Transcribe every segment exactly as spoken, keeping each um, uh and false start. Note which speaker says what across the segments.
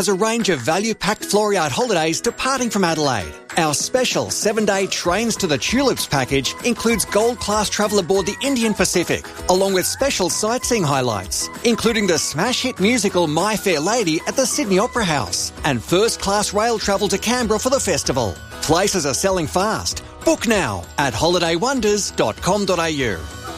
Speaker 1: has a range of value-packed four-yard holidays departing from Adelaide. Our special seven-day Trains to the Tulips package includes gold-class travel aboard the Indian Pacific, along with special sightseeing highlights, including the smash hit musical My Fair Lady at the Sydney Opera House and first-class rail travel to Canberra for the festival. Places are selling fast. Book now at holiday wonders dot com dot a u.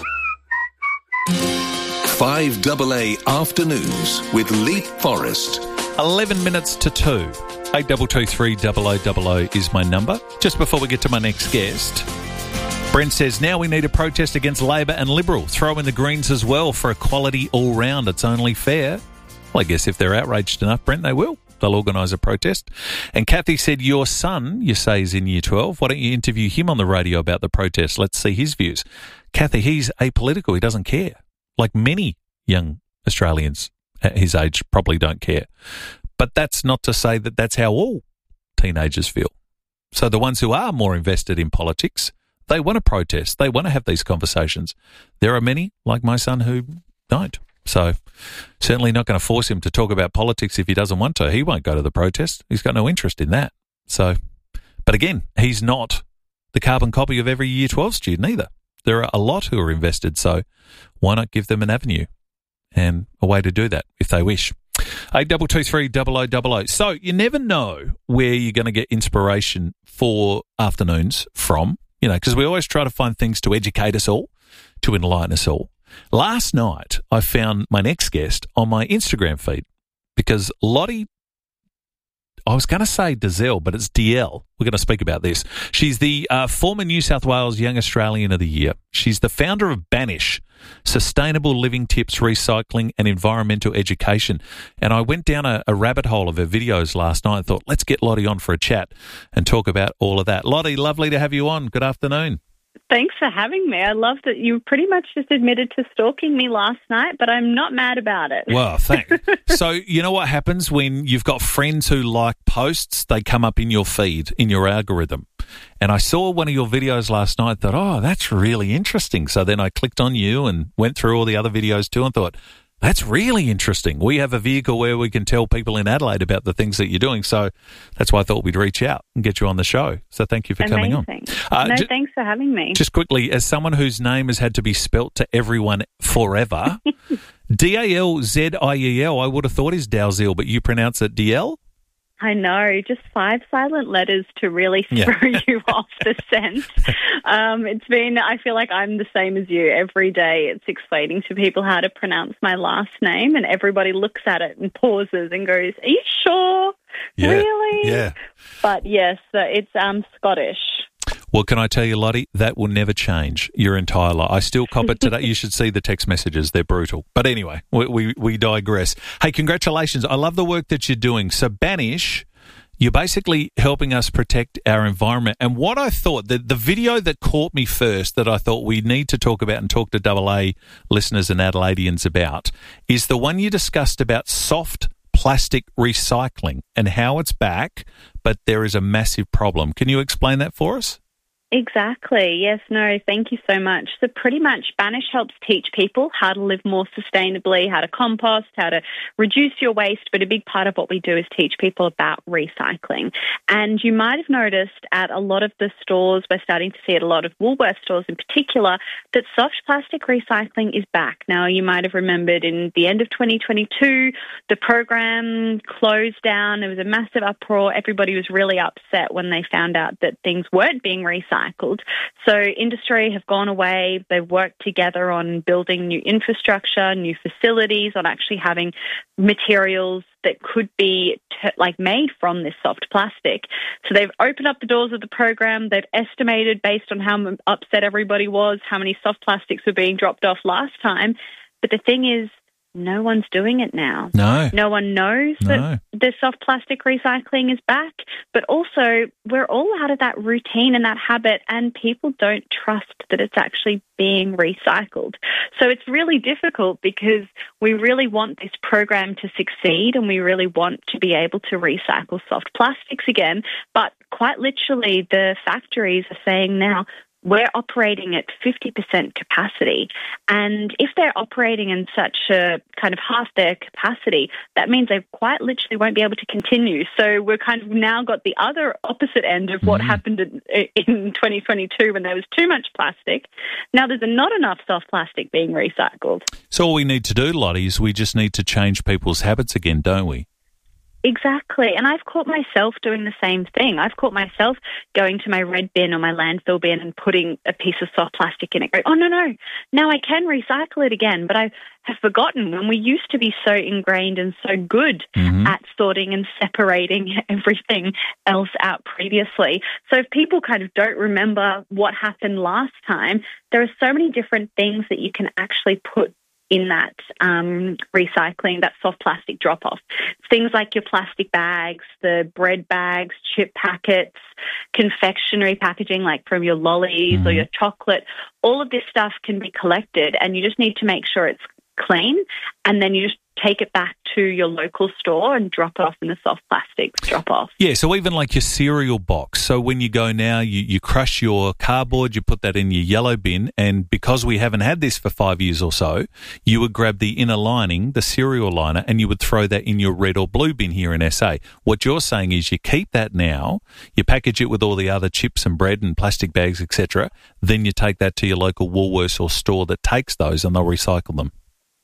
Speaker 2: five A A Afternoons with Leap Forest.
Speaker 3: eleven minutes to two. eight two two three double oh double oh is my number. Just before we get to my next guest, Brent says, now we need a protest against Labor and Liberal. Throw in the Greens as well for equality all round. It's only fair. Well, I guess if they're outraged enough, Brent, they will. They'll organise a protest. And Kathy said, your son, you say, is in year twelve. Why don't you interview him on the radio about the protest? Let's see his views. Kathy, he's apolitical. He doesn't care. Like many young Australians at his age probably don't care. But that's not to say that that's how all teenagers feel. So the ones who are more invested in politics, they want to protest. They want to have these conversations. There are many, like my son, who don't. So certainly not going to force him to talk about politics if he doesn't want to. He won't go to the protest. He's got no interest in that. So, but again, he's not the carbon copy of every year twelve student either. There are a lot who are invested, so why not give them an avenue and a way to do that if they wish. eight two two three double oh double oh. So you never know where you're going to get inspiration for afternoons from, you know, because we always try to find things to educate us all, to enlighten us all. Last night, I found my next guest on my Instagram feed because Lottie, I was going to say Dazelle, but it's D L. We're going to speak about this. She's the uh, former New South Wales Young Australian of the Year. She's the founder of Banish, Sustainable Living Tips, Recycling and Environmental Education. And I went down a, a rabbit hole of her videos last night and thought, let's get Lottie on for a chat and talk about all of that. Lottie, lovely to have you on. Good afternoon.
Speaker 4: Thanks for having me. I love that you pretty much just admitted to stalking me last night, but I'm not mad about it.
Speaker 3: Well, thanks. So you know what happens when you've got friends who like posts? They come up in your feed, in your algorithm. And I saw one of your videos last night, thought, oh, that's really interesting. So then I clicked on you and went through all the other videos too and thought, that's really interesting. We have a vehicle where we can tell people in Adelaide about the things that you're doing. So that's why I thought we'd reach out and get you on the show. So thank you for
Speaker 4: Amazing.
Speaker 3: coming on.
Speaker 4: Uh, no,
Speaker 3: j-
Speaker 4: thanks for having me.
Speaker 3: Just quickly, as someone whose name has had to be spelt to everyone forever, D A L Z I E L, I would have thought is Dalziel, but you pronounce it D L?
Speaker 4: I know, just five silent letters to really throw
Speaker 3: Yeah.
Speaker 4: you off the scent. Um, it's been, I feel like I'm the same as you. Every day it's explaining to people how to pronounce my last name and everybody looks at it and pauses and goes, are you sure?
Speaker 3: Yeah.
Speaker 4: Really?
Speaker 3: Yeah.
Speaker 4: But yes, uh, it's um, Scottish.
Speaker 3: Well, can I tell you, Lottie, that will never change your entire life. I still cop it today. You should see the text messages. They're brutal. But anyway, we, we, we digress. Hey, congratulations. I love the work that you're doing. So Banish, you're basically helping us protect our environment. And what I thought, the, the video that caught me first that I thought we need to talk about and talk to double A listeners and Adelaideans about is the one you discussed about soft plastic recycling and how it's back, but there is a massive problem. Can you explain that for us?
Speaker 4: Exactly. Yes, no, thank you so much. So pretty much Banish helps teach people how to live more sustainably, how to compost, how to reduce your waste, but a big part of what we do is teach people about recycling. And you might have noticed at a lot of the stores, we're starting to see at a lot of Woolworths stores in particular, that soft plastic recycling is back. Now, you might have remembered in the end of twenty twenty-two, the program closed down. There was a massive uproar. Everybody was really upset when they found out that things weren't being recycled. So industry have gone away. They've worked together on building new infrastructure, new facilities, on actually having materials that could be t- like made from this soft plastic. So they've opened up the doors of the program. They've estimated based on how upset everybody was, how many soft plastics were being dropped off last time. But the thing is, no one's doing it now.
Speaker 3: No.
Speaker 4: No one knows
Speaker 3: No.
Speaker 4: that the soft plastic recycling is back, but also we're all out of that routine and that habit, and people don't trust that it's actually being recycled. So it's really difficult because we really want this program to succeed and we really want to be able to recycle soft plastics again, but quite literally the factories are saying now, we're operating at fifty percent capacity. And if they're operating in such a kind of half their capacity, that means they quite literally won't be able to continue. So we're kind of now got the other opposite end of what mm. happened in, in twenty twenty-two when there was too much plastic. Now there's not enough soft plastic being recycled.
Speaker 3: So all we need to do, Lottie, is we just need to change people's habits again, don't we?
Speaker 4: Exactly. And I've caught myself doing the same thing. I've caught myself going to my red bin or my landfill bin and putting a piece of soft plastic in it. Go, oh, no, no, now I can recycle it again. But I have forgotten when we used to be so ingrained and so good mm-hmm. at sorting and separating everything else out previously. So if people kind of don't remember what happened last time, there are so many different things that you can actually put in that um, recycling, that soft plastic drop-off. Things like your plastic bags, the bread bags, chip packets, confectionery packaging like from your lollies mm. or your chocolate. All of this stuff can be collected, and you just need to make sure it's clean, and then you just take it back to your local store and drop it off in the soft plastic drop-off.
Speaker 3: Yeah, so even like your cereal box. So when you go now, you, you crush your cardboard, you put that in your yellow bin, and because we haven't had this for five years or so, you would grab the inner lining, the cereal liner, and you would throw that in your red or blue bin here in S A. What you're saying is you keep that now, you package it with all the other chips and bread and plastic bags, et cetera, then you take that to your local Woolworths or store that takes those and they'll recycle them.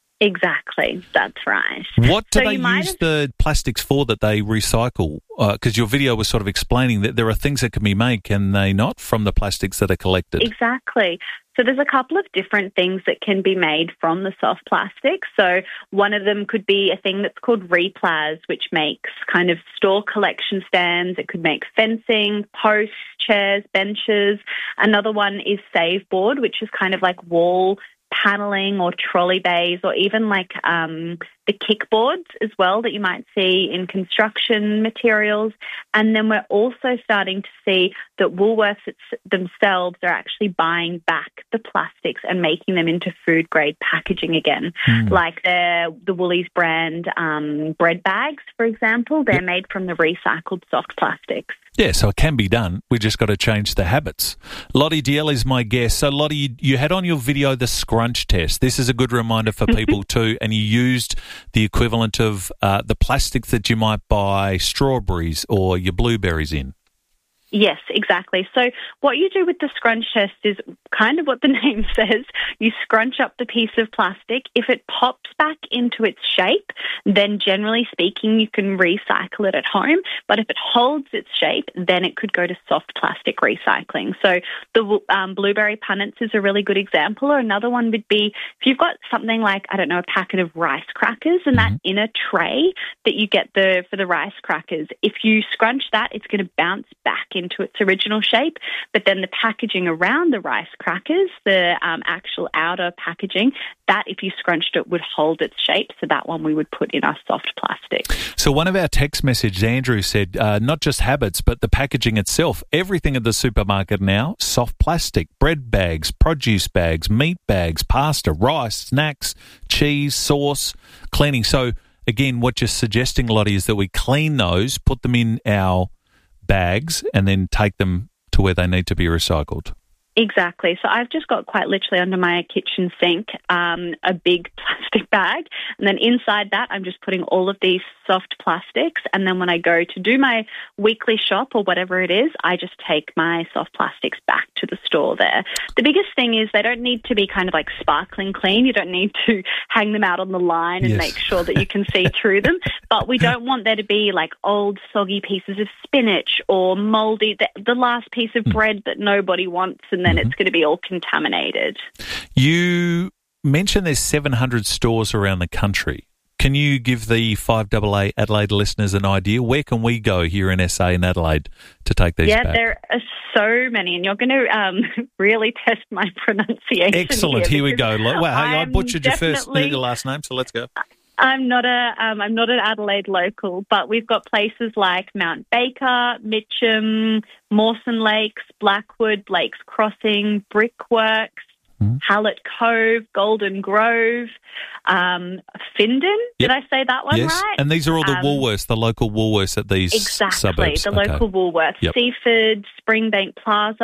Speaker 4: Exactly, that's right.
Speaker 3: What do
Speaker 4: so
Speaker 3: they use have... the plastics for that they recycle? Because uh, your video was sort of explaining that there are things that can be made, can they not, from the plastics that are collected?
Speaker 4: Exactly. So there's a couple of different things that can be made from the soft plastic. So one of them could be a thing that's called Replas, which makes kind of store collection stands. It could make fencing, posts, chairs, benches. Another one is Saveboard, which is kind of like wall paneling or trolley bays, or even like um, the kickboards as well that you might see in construction materials. And then we're also starting to see that Woolworths themselves are actually buying back the plastics and making them into food-grade packaging again. Mm. Like the, the Woolies brand um, bread bags, for example, they're yep. made from the recycled soft plastics.
Speaker 3: Yeah, so it can be done. We just got to change the habits. Lottie Dalziel is my guest. So, Lottie, you, you had on your video the scrunch test. This is a good reminder for people too, and you used the equivalent of uh, the plastic that you might buy strawberries or your blueberries in.
Speaker 4: Yes, exactly. So what you do with the scrunch test is kind of what the name says. You scrunch up the piece of plastic. If it pops back into its shape, then generally speaking, you can recycle it at home. But if it holds its shape, then it could go to soft plastic recycling. So the um, blueberry punnets is a really good example. Or another one would be if you've got something like, I don't know, a packet of rice crackers and mm-hmm. that inner tray that you get the for the rice crackers, if you scrunch that, it's going to bounce back into its original shape, but then the packaging around the rice crackers, the um, actual outer packaging, that if you scrunched it would hold its shape, so that one we would put in our soft plastic.
Speaker 3: So one of our text messages, Andrew, said uh, not just habits, but the packaging itself, everything at the supermarket now, soft plastic, bread bags, produce bags, meat bags, pasta, rice, snacks, cheese, sauce, cleaning. So again, what you're suggesting, Lottie, is that we clean those, put them in our bags, and then take them to where they need to be recycled.
Speaker 4: Exactly. So I've just got quite literally under my kitchen sink um, a big plastic bag, and then inside that I'm just putting all of these soft plastics, and then when I go to do my weekly shop or whatever it is, I just take my soft plastics back to the store there. The biggest thing is they don't need to be kind of like sparkling clean. You don't need to hang them out on the line and yes. make sure that you can see through them, but we don't want there to be like old soggy pieces of spinach or mouldy, the, the last piece of bread that nobody wants, and then mm-hmm. it's going to be all contaminated. You
Speaker 3: mentioned there's seven hundred stores around the country. Can you give the five A A Adelaide listeners an idea? Where can we go here in S A and Adelaide to take these
Speaker 4: yeah,
Speaker 3: back?
Speaker 4: Yeah, there are so many, and you're going to um, really test my pronunciation.
Speaker 3: Excellent. Here, here we go. Wow, hey, I butchered your first your last name, so let's go.
Speaker 4: I'm not a um, I'm not an Adelaide local, but we've got places like Mount Baker, Mitcham, Mawson Lakes, Blackwood, Lakes Crossing, Brickworks, mm-hmm. Hallett Cove, Golden Grove, um, Findon.
Speaker 3: Yep.
Speaker 4: Did I say that one
Speaker 3: yes.
Speaker 4: right?
Speaker 3: And these are all the
Speaker 4: um,
Speaker 3: Woolworths, the local Woolworths at these
Speaker 4: exactly,
Speaker 3: suburbs.
Speaker 4: the
Speaker 3: okay.
Speaker 4: local Woolworths.
Speaker 3: Yep.
Speaker 4: Seaford, Springbank Plaza.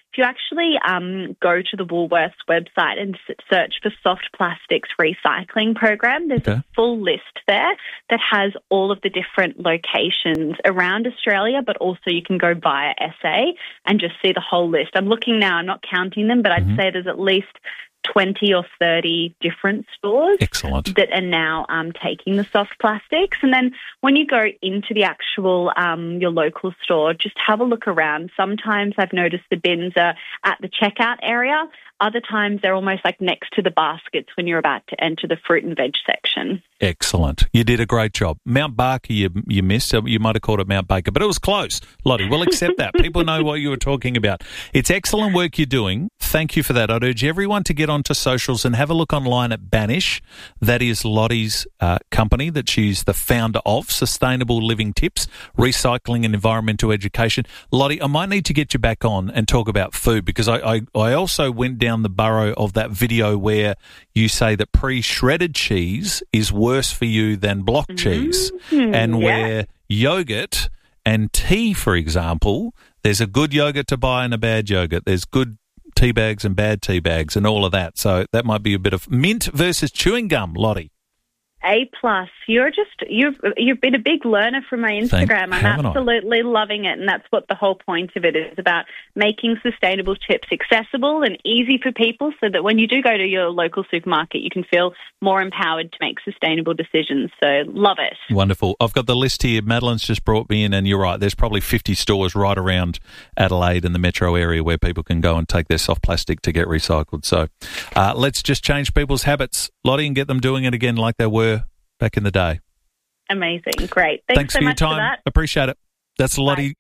Speaker 4: if you actually um, go to the Woolworths website and s- search for soft plastics recycling program, there's
Speaker 3: Okay.
Speaker 4: a full list there that has all of the different locations around Australia, but also you can go via S A and just see the whole list. I'm looking now, I'm not counting them, but I'd
Speaker 3: Mhm.
Speaker 4: say there's at least twenty or thirty different stores
Speaker 3: Excellent.
Speaker 4: that are now um, taking the soft plastics. And then when you go into the actual, um, your local store, just have a look around. Sometimes I've noticed the bins are at the checkout area. Other times they're almost like next to the baskets when you're about to enter the fruit and veg section.
Speaker 3: Excellent. You did a great job. Mount Barker you, you missed. You might have called it Mount Baker, but it was close. Lottie, we'll accept that. People know what you were talking about. It's excellent work you're doing. Thank you for that. I'd urge everyone to get onto socials and have a look online at Banish. That is Lottie's uh, company that she's the founder of, Sustainable Living Tips, Recycling and Environmental Education. Lottie, I might need to get you back on and talk about food because I, I, I also went down the burrow of that video where you say that pre-shredded cheese is worse for you than block cheese,
Speaker 4: Mm-hmm.
Speaker 3: and
Speaker 4: Yeah.
Speaker 3: where yogurt and tea, for example, there's a good yogurt to buy and a bad yogurt. There's good tea bags and bad tea bags and all of that. So that might be a bit of mint versus chewing gum, Lottie.
Speaker 4: A plus. You're just you've you've been a big learner from my
Speaker 3: Thank
Speaker 4: Instagram. I'm
Speaker 3: haven't I?
Speaker 4: absolutely loving it, and that's what the whole point of it is about: making sustainable chips accessible and easy for people, so that when you do go to your local supermarket, you can feel more empowered to make sustainable decisions. So love it.
Speaker 3: Wonderful. I've got the list here. Madeline's just brought me in, and you're right. There's probably fifty stores right around Adelaide and the metro area where people can go and take their soft plastic to get recycled. So uh, let's just change people's habits, Lottie, and get them doing it again like they were back in the day.
Speaker 4: Amazing. Great. Thanks,
Speaker 3: Thanks
Speaker 4: so
Speaker 3: for your
Speaker 4: much
Speaker 3: time.
Speaker 4: for that.
Speaker 3: Appreciate it. That's Lottie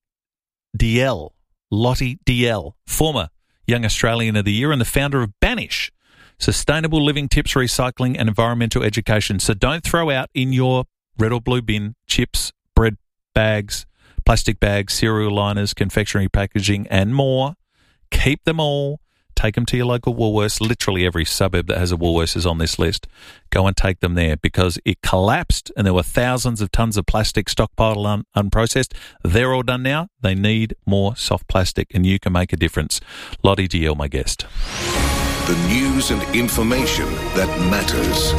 Speaker 3: D L. Lottie D L, former Young Australian of the Year and the founder of Banish, Sustainable Living Tips, Recycling and Environmental Education. So don't throw out in your red or blue bin chips, bread bags, plastic bags, cereal liners, confectionery packaging and more. Keep them all. Take them to your local Woolworths. Literally every suburb that has a Woolworths is on this list. Go and take them there because it collapsed and there were thousands of tons of plastic stockpiled un- unprocessed. They're all done now. They need more soft plastic and you can make a difference. Lottie D L, my guest.
Speaker 2: The news and information that matters.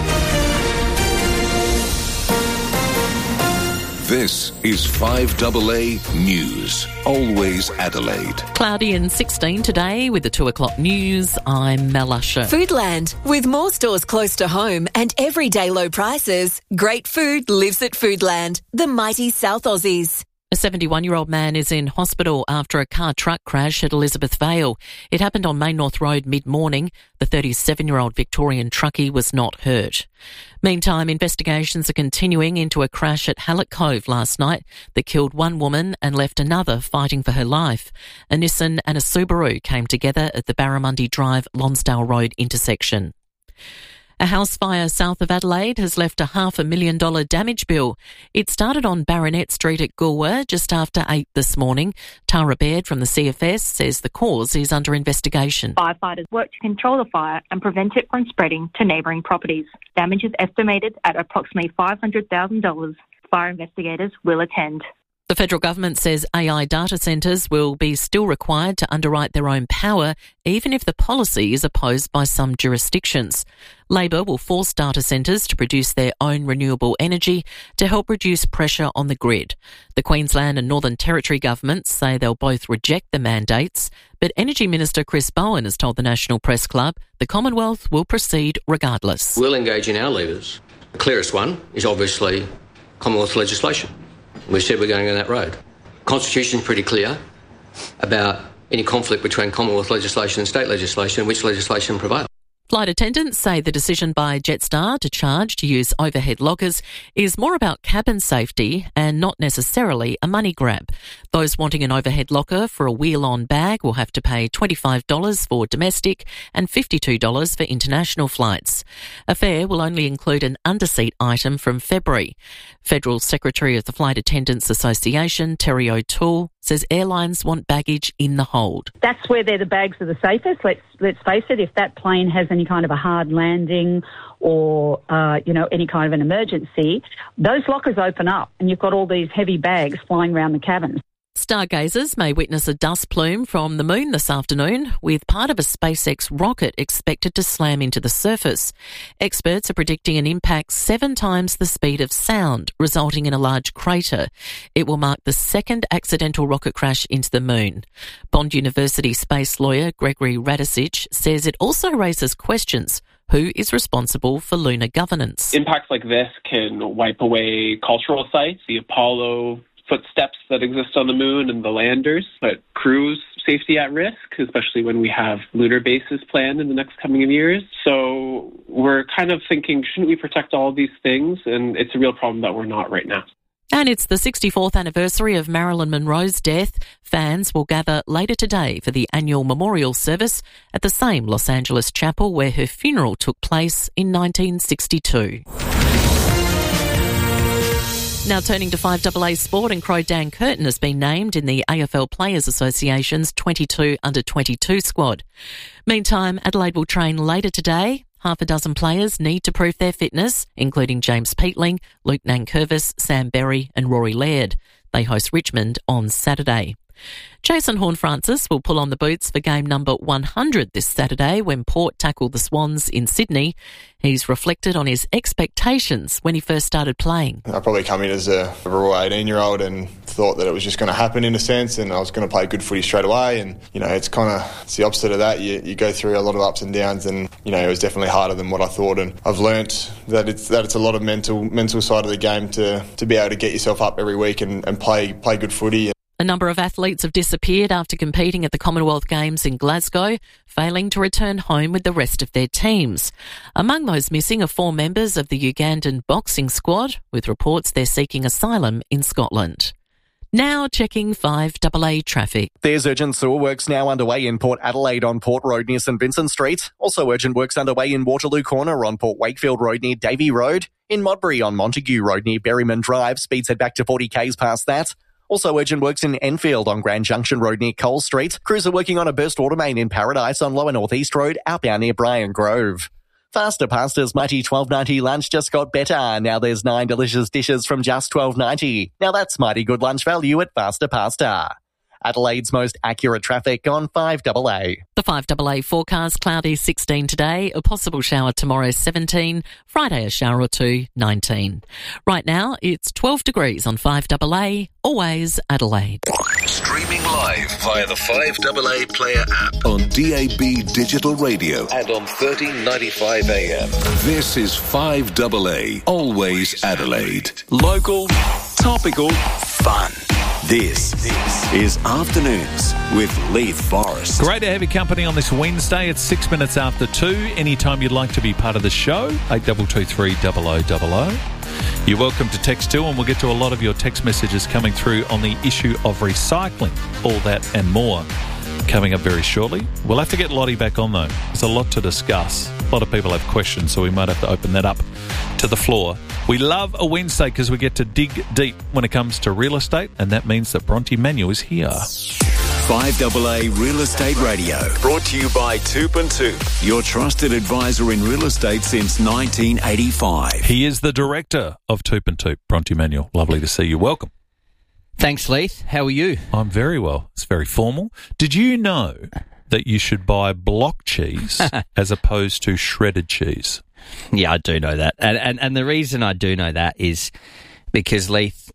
Speaker 2: This is five A A News. Always Adelaide.
Speaker 5: Cloudy and sixteen today with the two o'clock news. I'm Mel Usher.
Speaker 6: Foodland. With more stores close to home and everyday low prices, great food lives at Foodland, the mighty South Aussies.
Speaker 5: A seventy-one-year-old man is in hospital after a car truck crash at Elizabeth Vale. It happened on Main North Road mid-morning. The thirty-seven-year-old Victorian truckie was not hurt. Meantime, investigations are continuing into a crash at Hallett Cove last night that killed one woman and left another fighting for her life. A Nissan and a Subaru came together at the Barramundi Drive Lonsdale Road intersection. A house fire south of Adelaide has left a half a million dollar damage bill. It started on Baronet Street at Goolwa just after eight this morning. Tara Baird from the C F S says the cause is under investigation.
Speaker 7: Firefighters work to control the fire and prevent it from spreading to neighbouring properties. Damage is estimated at approximately five hundred thousand dollars. Fire investigators will attend.
Speaker 5: The federal government says A I data centres will be still required to underwrite their own power, even if the policy is opposed by some jurisdictions. Labor will force data centres to produce their own renewable energy to help reduce pressure on the grid. The Queensland and Northern Territory governments say they'll both reject the mandates, but Energy Minister Chris Bowen has told the National Press Club the Commonwealth will proceed regardless.
Speaker 8: We'll engage in our levers. The clearest one is obviously Commonwealth legislation. We said we're going down that road. The Constitution's pretty clear about any conflict between Commonwealth legislation and state legislation, which legislation prevails.
Speaker 5: Flight attendants say the decision by Jetstar to charge to use overhead lockers is more about cabin safety and not necessarily a money grab. Those wanting an overhead locker for a wheel-on bag will have to pay twenty-five dollars for domestic and fifty-two dollars for international flights. A fare will only include an underseat item from February. Federal Secretary of the Flight Attendants Association, Terry O'Toole, says airlines want baggage in the hold.
Speaker 9: That's where they're the bags are the safest. Let's let's face it. If that plane has any kind of a hard landing or uh, you know any kind of an emergency, those lockers open up, and you've got all these heavy bags flying around the cabins.
Speaker 5: Stargazers may witness a dust plume from the moon this afternoon, with part of a SpaceX rocket expected to slam into the surface. Experts are predicting an impact seven times the speed of sound, resulting in a large crater. It will mark the second accidental rocket crash into the moon. Bond University space lawyer Gregory Radicic says it also raises questions. Who is responsible for lunar governance?
Speaker 10: Impacts like this can wipe away cultural sites, the Apollo footsteps that exist on the moon and the landers, but crews safety at risk, especially when we have lunar bases planned in the next coming years. So we're kind of thinking, shouldn't we protect all of these things? And it's a real problem that we're not right now.
Speaker 5: And it's the sixty-fourth anniversary of Marilyn Monroe's death. Fans will gather later today for the annual memorial service at the same Los Angeles chapel where her funeral took place in nineteen sixty-two. Now turning to five A A sport, and Crow Dan Curtin has been named in the A F L Players Association's twenty-two under twenty-two squad. Meantime, Adelaide will train later today. Half a dozen players need to prove their fitness, including James Peatling, Luke Nankervis, Sam Berry and Rory Laird. They host Richmond on Saturday. Jason Horne-Francis will pull on the boots for game number one hundred this Saturday when Port tackle the Swans in Sydney. He's reflected on his expectations when he first started playing.
Speaker 11: I probably come in as a raw eighteen-year-old and thought that it was just going to happen in a sense, and I was going to play good footy straight away. And, you know, it's kind of it's the opposite of that. You, you go through a lot of ups and downs, and, you know, it was definitely harder than what I thought. And I've learnt that it's that it's a lot of mental mental side of the game to, to be able to get yourself up every week and, and play play good footy.
Speaker 5: A number of athletes have disappeared after competing at the Commonwealth Games in Glasgow, failing to return home with the rest of their teams. Among those missing are four members of the Ugandan boxing squad, with reports they're seeking asylum in Scotland. Now checking five A A traffic.
Speaker 12: There's urgent sewer works now underway in Port Adelaide on Port Road near St Vincent Street. Also urgent works underway in Waterloo Corner on Port Wakefield Road near Davey Road. In Modbury on Montague Road near Berryman Drive. Speeds head back to forty k's past that. Also urgent works in Enfield on Grand Junction Road near Cole Street. Crews are working on a burst water main in Paradise on Lower North East Road, outbound near Brian Grove. Faster Pasta's Mighty twelve ninety lunch just got better. Now there's nine delicious dishes from just twelve ninety. Now that's mighty good lunch value at Faster Pasta. Adelaide's most accurate traffic on five A A.
Speaker 5: The five A A forecast: cloudy sixteen today, a possible shower tomorrow seventeen, Friday a shower or two nineteen. Right now it's twelve degrees on five A A, always Adelaide.
Speaker 2: Streaming live via the five A A Player app on D A B Digital Radio and on thirteen ninety-five A M. This is five A A, always Adelaide. Local, topical, fun. This is Afternoons with Leith Forrest.
Speaker 3: Great to have your company on this Wednesday. It's six minutes after two. Anytime you'd like to be part of the show, eight two two three double oh double oh. You're welcome to text too, and we'll get to a lot of your text messages coming through on the issue of recycling. All that and more coming up very shortly. We'll have to get Lottie back on though. There's a lot to discuss. A lot of people have questions, so we might have to open that up to the floor. We love a Wednesday because we get to dig deep when it comes to real estate, and that means that Bronte Manuel is here.
Speaker 2: five A A Real Estate Radio, brought to you by Toop and Toop, your trusted advisor in real estate since nineteen eighty-five.
Speaker 3: He is the director of Toop and Toop, Bronte Manuel. Lovely to see you. Welcome.
Speaker 13: Thanks, Leith. How are you?
Speaker 3: I'm very well. It's very formal. Did you know that you should buy block cheese as opposed to shredded cheese?
Speaker 13: Yeah, I do know that. And, and and the reason I do know that is because, Leith,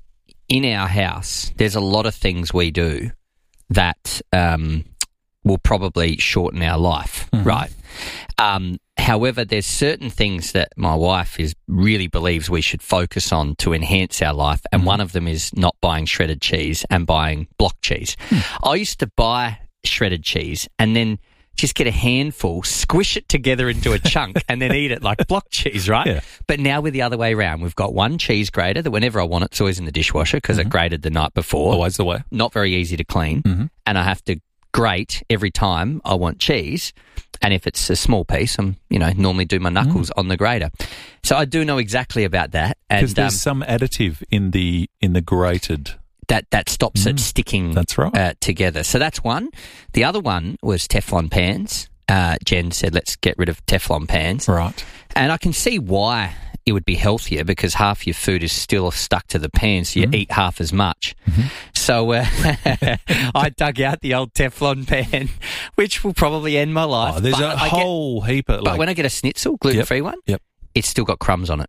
Speaker 13: in our house, there's a lot of things we do that um, will probably shorten our life, mm-hmm. right? Um, however, there's certain things that my wife is really believes we should focus on to enhance our life, and mm-hmm. one of them is not buying shredded cheese and buying block cheese. Mm. I used to buy shredded cheese and then just get a handful, squish it together into a chunk and then eat it like block cheese, right? Yeah. But now we're the other way around. We've got one cheese grater that whenever I want it, it's always in the dishwasher because mm-hmm. it grated the night before.
Speaker 3: Always the way.
Speaker 13: Not very easy to clean. Mm-hmm. And I have to grate every time I want cheese. And if it's a small piece, I'm, you know, normally do my knuckles mm. on the grater. So I do know exactly about that.
Speaker 3: Because there's
Speaker 13: um,
Speaker 3: some additive in the in the grated...
Speaker 13: That that stops mm. it sticking
Speaker 3: that's right.
Speaker 13: uh, together. So that's one. The other one was Teflon pans. Uh, Jen said, let's get rid of Teflon pans.
Speaker 3: Right.
Speaker 13: And I can see why it would be healthier because half your food is still stuck to the pan, so you mm. eat half as much. Mm-hmm. So uh, I dug out the old Teflon pan, which will probably end my life.
Speaker 3: Oh, there's
Speaker 13: but
Speaker 3: a
Speaker 13: I
Speaker 3: whole
Speaker 13: get,
Speaker 3: heap of...
Speaker 13: But
Speaker 3: like,
Speaker 13: when I get a schnitzel, gluten-free
Speaker 3: yep,
Speaker 13: one,
Speaker 3: yep.
Speaker 13: it's still got crumbs on it.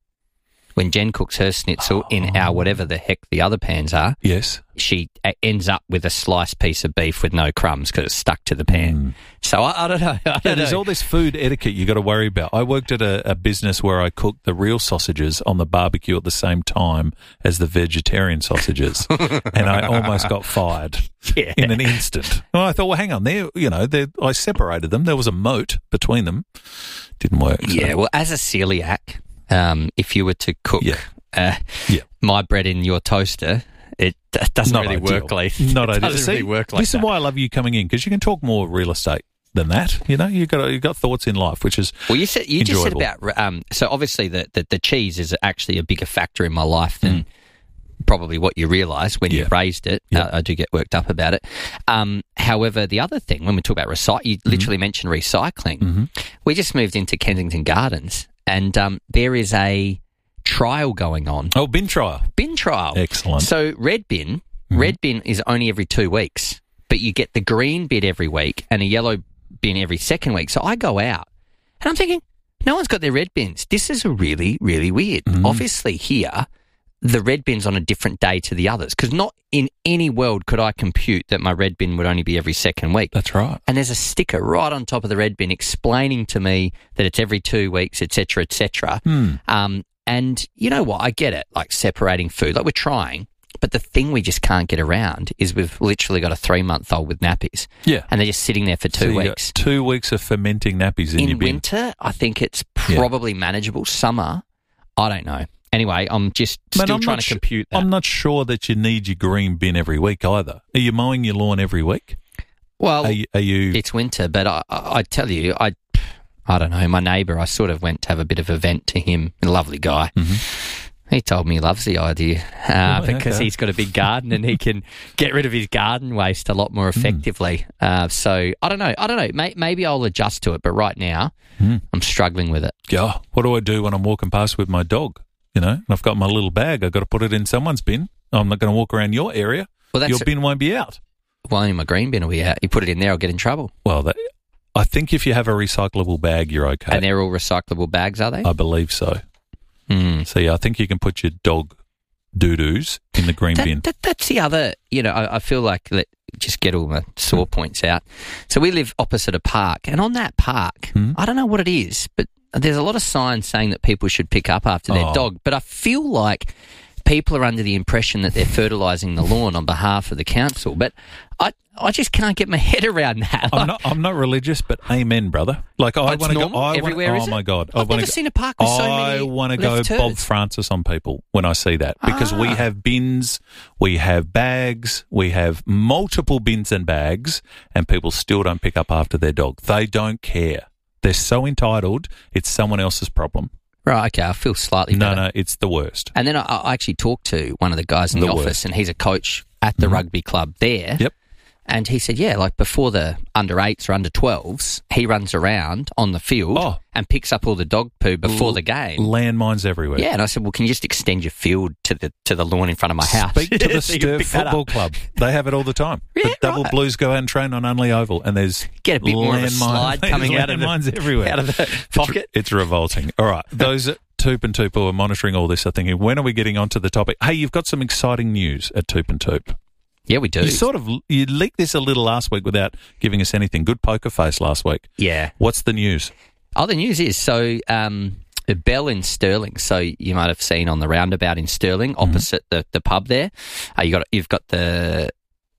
Speaker 13: When Jen cooks her schnitzel
Speaker 3: oh.
Speaker 13: in our whatever the heck the other pans are,
Speaker 3: yes,
Speaker 13: she a- ends up with a sliced piece of beef with no crumbs because it's stuck to the pan.
Speaker 3: Mm.
Speaker 13: So I, I don't know. I don't
Speaker 3: yeah, there's
Speaker 13: know.
Speaker 3: all this food etiquette you got to worry about. I worked at a, a business where I cooked the real sausages on the barbecue at the same time as the vegetarian sausages, and I almost got fired
Speaker 13: yeah.
Speaker 3: in an instant. Well, I thought, well, hang on, there, you know, I separated them. There was a moat between them. Didn't work. So.
Speaker 13: Yeah, well, as a celiac, um, if you were to cook
Speaker 3: Yeah.
Speaker 13: Uh,
Speaker 3: yeah.
Speaker 13: my bread in your toaster, it d- doesn't
Speaker 3: Not
Speaker 13: really
Speaker 3: ideal.
Speaker 13: work like
Speaker 3: Not
Speaker 13: it
Speaker 3: ideal.
Speaker 13: doesn't
Speaker 3: See,
Speaker 13: really work like
Speaker 3: this
Speaker 13: that.
Speaker 3: is why I love you coming in, because you can talk more real estate than that. You know, you've got you've got thoughts in life, which is
Speaker 13: well. You said you just said
Speaker 3: enjoyable.
Speaker 13: about um. So obviously the, the the cheese is actually a bigger factor in my life than
Speaker 3: Mm.
Speaker 13: probably what you realise when
Speaker 3: Yeah.
Speaker 13: you raised it.
Speaker 3: Yeah.
Speaker 13: Uh, I do get worked up about it. Um, however, the other thing when we talk about recycle, you literally mentioned recycling.
Speaker 3: Mm-hmm.
Speaker 13: We just moved into Kensington Gardens, and um, there is a trial going on.
Speaker 3: Oh, bin trial.
Speaker 13: Bin trial.
Speaker 3: Excellent.
Speaker 13: So red bin,
Speaker 3: Mm-hmm.
Speaker 13: red bin is only every two weeks, but you get the green bin every week and a yellow bin every second week. So I go out and I'm thinking, no one's got their red bins. This is really, really weird.
Speaker 3: Mm-hmm.
Speaker 13: Obviously here, the red bin's on a different day to the others because not in any world could I compute that my red bin would only be every second week.
Speaker 3: That's right.
Speaker 13: And there's a sticker right on top of the red bin explaining to me that it's every two weeks, et cetera, et cetera.
Speaker 3: Hmm.
Speaker 13: Um, and you know what? I get it, like separating food. Like we're trying, but the thing we just can't get around is we've literally got a three-month-old with nappies.
Speaker 3: Yeah.
Speaker 13: And they're just sitting there for two
Speaker 3: So you got
Speaker 13: weeks.
Speaker 3: two weeks of fermenting nappies in,
Speaker 13: In
Speaker 3: your bin.
Speaker 13: winter, I think it's probably manageable. Summer, I don't know. Anyway, I'm just
Speaker 3: Man,
Speaker 13: still
Speaker 3: I'm
Speaker 13: trying
Speaker 3: not
Speaker 13: to
Speaker 3: su-
Speaker 13: compute that.
Speaker 3: I'm not sure that you need your green bin every week either. Are you mowing your lawn every week?
Speaker 13: Well,
Speaker 3: Are you? Are you
Speaker 13: it's winter, but I, I, I tell you, I, I don't know. My neighbour, I sort of went to have a bit of a vent to him. A lovely guy.
Speaker 3: Mm-hmm.
Speaker 13: He told me he loves the idea uh,
Speaker 3: Oh,
Speaker 13: because
Speaker 3: okay.
Speaker 13: he's got a big garden and he can get rid of his garden waste a lot more effectively.
Speaker 3: Hmm.
Speaker 13: Uh, so I don't know. I don't know. May, maybe I'll adjust to it, but right now
Speaker 3: Mm.
Speaker 13: I'm struggling with it.
Speaker 3: Yeah. What do I do when I'm walking past with my dog? You know, and I've got my little bag. I've got to put it in someone's bin. I'm not going to walk around your area.
Speaker 13: Well, that's
Speaker 3: your bin won't be out.
Speaker 13: Well, only my green bin will be out. You put it in there, I'll get in trouble.
Speaker 3: Well, that, I think if you have a recyclable bag, you're okay.
Speaker 13: And they're all recyclable bags, are they?
Speaker 3: I believe so.
Speaker 13: Mm.
Speaker 3: So, yeah, I think you can put your dog doo-doos in the green
Speaker 13: That,
Speaker 3: bin.
Speaker 13: that, that's the other, you know, I, I feel like, let just get all my sore points out. So we live opposite a park, and on that park,
Speaker 3: Hmm.
Speaker 13: I don't know what it is, but there's a lot of signs saying that people should pick up after their
Speaker 3: Oh.
Speaker 13: dog, but I feel like people are under the impression that they're fertilising the lawn on behalf of the council, but I I just can't get my head around that.
Speaker 3: I'm not. I'm not religious, but amen, brother. Like I
Speaker 13: Oh, it's
Speaker 3: want to go.
Speaker 13: normal?
Speaker 3: I
Speaker 13: Everywhere,
Speaker 3: wanna,
Speaker 13: is
Speaker 3: oh
Speaker 13: it?
Speaker 3: my god!
Speaker 13: I've
Speaker 3: I wanna
Speaker 13: never
Speaker 3: go,
Speaker 13: seen a park with so
Speaker 3: I
Speaker 13: many
Speaker 3: want to go
Speaker 13: left
Speaker 3: Bob
Speaker 13: turds.
Speaker 3: Francis on people when I see that because we
Speaker 13: Ah.
Speaker 3: have bins, we have bags, we have multiple bins and bags, and people still don't pick up after their dog. They don't care. They're so entitled. It's someone else's problem.
Speaker 13: Right, okay, I feel slightly
Speaker 3: No,
Speaker 13: better.
Speaker 3: no, it's the worst.
Speaker 13: And then I, I actually talked to one of the guys in the,
Speaker 3: The
Speaker 13: office,
Speaker 3: worst.
Speaker 13: and he's a coach at the
Speaker 3: Mhm.
Speaker 13: rugby club there.
Speaker 3: Yep.
Speaker 13: And he said, yeah, like before the under eights or under twelves, he runs around on the field
Speaker 3: Oh.
Speaker 13: and picks up all the dog poo before
Speaker 3: L-
Speaker 13: the game.
Speaker 3: Landmines everywhere.
Speaker 13: Yeah, and I said, well, can you just extend your field to the to the lawn in front of my house?
Speaker 3: Speak to the
Speaker 13: So you can
Speaker 3: Stir
Speaker 13: pick that
Speaker 3: Football
Speaker 13: up.
Speaker 3: Club. They have it all the time.
Speaker 13: Yeah,
Speaker 3: the double
Speaker 13: right.
Speaker 3: Blues go out and train on Unley Oval, and there's
Speaker 13: Get a bit more of a
Speaker 3: landmine-
Speaker 13: slide
Speaker 3: there's
Speaker 13: coming out of the-
Speaker 3: landmines everywhere.
Speaker 13: out of the pocket.
Speaker 3: It's, it's revolting. All right, those at Toop and Toop who are monitoring all this are thinking, when are we getting onto the topic? Hey, you've got some exciting news at Toop and Toop.
Speaker 13: Yeah, we do.
Speaker 3: You sort of you leaked this a little last week without giving us anything. Good poker face last week.
Speaker 13: Yeah.
Speaker 3: What's the news?
Speaker 13: Oh, the news is so um, the Bell in Stirling. So you might have seen on the roundabout in Stirling, opposite the, the pub there. Uh, you got you've got the.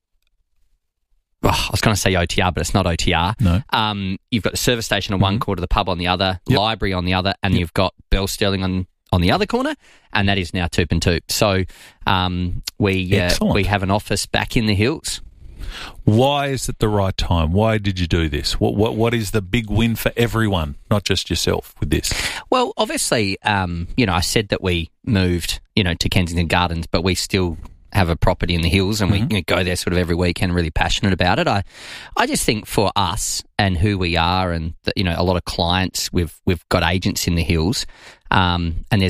Speaker 13: Oh, I was going to say O T R, but it's not O T R.
Speaker 3: No.
Speaker 13: Um, you've got the service station on one corner, the pub on the other,
Speaker 3: Yep.
Speaker 13: library on the other, and you've got Bell Stirling on. on the other corner, and that is now Toop and Toop. So um, we uh,
Speaker 3: Excellent.
Speaker 13: we have an office back in the hills.
Speaker 3: Why is it the right time? Why did you do this? What what what is the big win for everyone, not just yourself, with this?
Speaker 13: Well, obviously, um, you know, I said that we moved, you know, to Kensington Gardens, but we still have a property in the hills, and we you know, go there sort of every weekend. Really passionate about it. I, I just think for us and who we are, and the, you know, a lot of clients, we've we've got agents in the hills, um, and there's been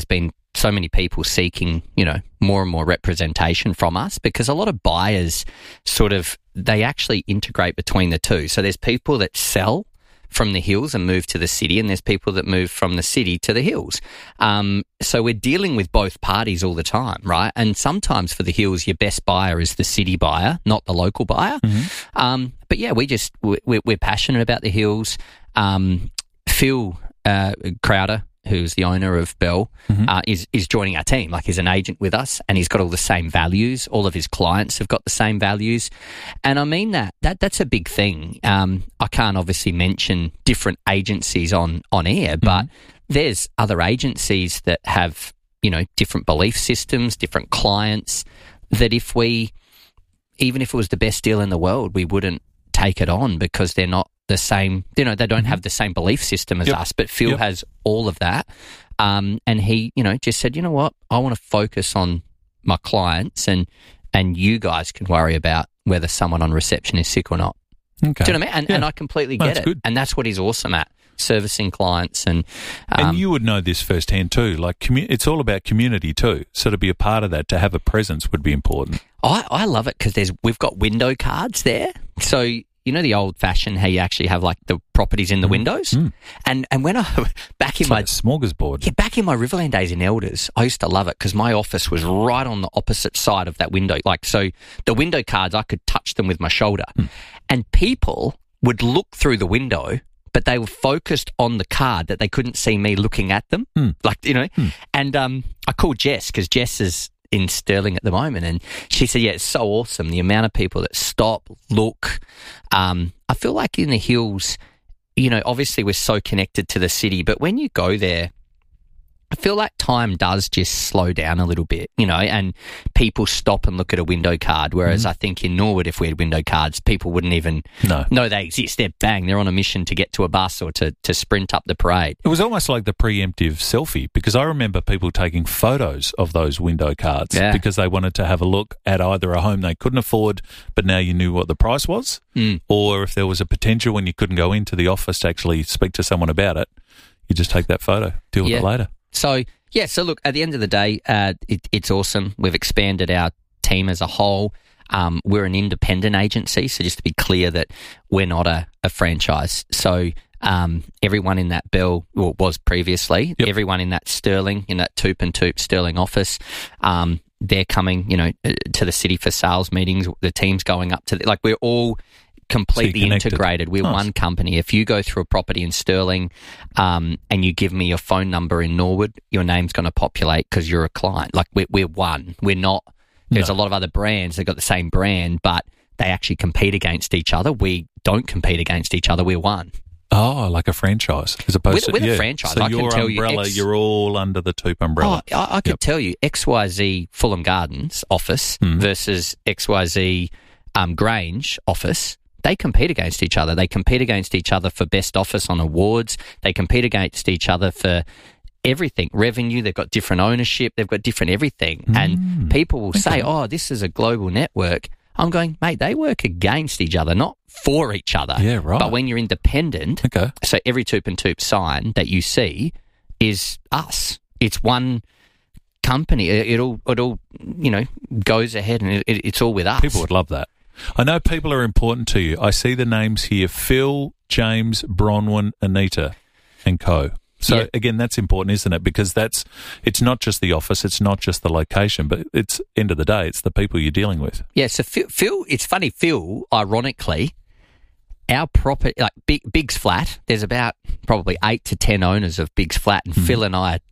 Speaker 13: so many people seeking, you know, more and more representation from us, because a lot of buyers sort of, they actually integrate between the two. So there's people that sell from the hills and move to the city, and there's people that move from the city to the hills. Um, so we're dealing with both parties all the time, right? And sometimes for the hills, your best buyer is the city buyer, not the local buyer. Mm-hmm. Um, but yeah, we just, we're, we're passionate about the hills. Um, Phil uh, Crowder, who's the owner of Bell, mm-hmm. uh, is is joining our team. Like, he's an agent with us, and he's got all the same values. All of his clients have got the same values, and I mean that that that's a big thing. Um, I can't obviously mention different agencies on on air, but mm-hmm. there's other agencies that have, you know, different belief systems, different clients. That if we, even if it was the best deal in the world, we wouldn't take it on because they're not the same, you know, they don't have the same belief system as yep. us, but Phil yep. has all of that. Um, and he, you know, just said, you know what, I want to focus on my clients, and and you guys can worry about whether someone on reception is sick or not.
Speaker 3: Okay.
Speaker 13: Do you know what I mean? And, yeah. and I completely get
Speaker 3: that's
Speaker 13: it.
Speaker 3: Good.
Speaker 13: And that's what he's awesome at, servicing clients. And um,
Speaker 3: and you would know this firsthand too. Like, commu- it's all about community too. So to be a part of that, to have a presence would be important.
Speaker 13: I, I love it because there's we've got window cards there. So, you know, the old fashioned, how you actually have like the properties in the mm. windows? Mm. And and when I, back in
Speaker 3: it's
Speaker 13: my...
Speaker 3: like a smorgasbord.
Speaker 13: Yeah, back in my Riverland days in Elders, I used to love it because my office was right on the opposite side of that window. Like, so the window cards, I could touch them with my shoulder. Mm. And people would look through the window, but they were focused on the card that they couldn't see me looking at them. Mm. Like, you know, mm. and um, I called Jess because Jess is in Stirling at the moment, and she said, yeah, it's so awesome, the amount of people that stop, look. Um, I feel like in the hills, you know, obviously we're so connected to the city, but when you go there, I feel like time does just slow down a little bit, you know, and people stop and look at a window card, whereas mm. I think in Norwood, if we had window cards, people wouldn't even
Speaker 3: no.
Speaker 13: know they exist. They're bang, they're on a mission to get to a bus or to, to sprint up the parade.
Speaker 3: It was almost like the preemptive selfie, because I remember people taking photos of those window cards
Speaker 13: yeah.
Speaker 3: because they wanted to have a look at either a home they couldn't afford, but now you knew what the price was,
Speaker 13: mm.
Speaker 3: or if there was a potential when you couldn't go into the office to actually speak to someone about it, you just take that photo, deal with
Speaker 13: yeah.
Speaker 3: it later.
Speaker 13: So, yeah, so look, at the end of the day, uh, it, it's awesome. We've expanded our team as a whole. Um, we're an independent agency, so just to be clear that we're not a, a franchise. So um, everyone in that Bell, well, was previously, yep. everyone in that Stirling, in that Toop and Toop Stirling office, um, they're coming, you know, to the city for sales meetings. The team's going up to, the, like, we're all completely integrated. We're nice. One company. If you go through a property in Stirling um, and you give me your phone number in Norwood, your name's going to populate because you're a client. Like, we're, we're one. We're not. There's no. a lot of other brands that got the same brand, but they actually compete against each other. We don't compete against each other. We're one.
Speaker 3: Oh, like a franchise, as opposed
Speaker 13: with,
Speaker 3: to
Speaker 13: with
Speaker 3: yeah.
Speaker 13: a franchise.
Speaker 3: So
Speaker 13: I
Speaker 3: your
Speaker 13: can tell
Speaker 3: umbrella,
Speaker 13: you X,
Speaker 3: you're all under the Toop umbrella.
Speaker 13: Oh, I, I could
Speaker 3: yep.
Speaker 13: tell you X Y Z Fulham Gardens office mm. versus X Y Z um, Grange office. They compete against each other. They compete against each other for best office on awards. They compete against each other for everything. Revenue, they've got different ownership. They've got different everything. Mm. And people will okay. say, oh, this is a global network. I'm going, mate, they work against each other, not for each other.
Speaker 3: Yeah, right.
Speaker 13: But when you're independent,
Speaker 3: okay.
Speaker 13: so every Toop and Toop sign that you see is us. It's one company. It, it all, it all, you know, goes ahead, and it, it, it's all with us.
Speaker 3: People would love that. I know people are important to you. I see the names here: Phil, James, Bronwyn, Anita, and co. So yeah. again, that's important, isn't it? Because that's it's not just the office, it's not just the location, but it's end of the day, it's the people you're dealing with.
Speaker 13: Yeah. So Phil, Phil it's funny. Phil, ironically, our property, like Big, Big's Flat, there's about probably eight to ten owners of Big's Flat, and mm. Phil and I.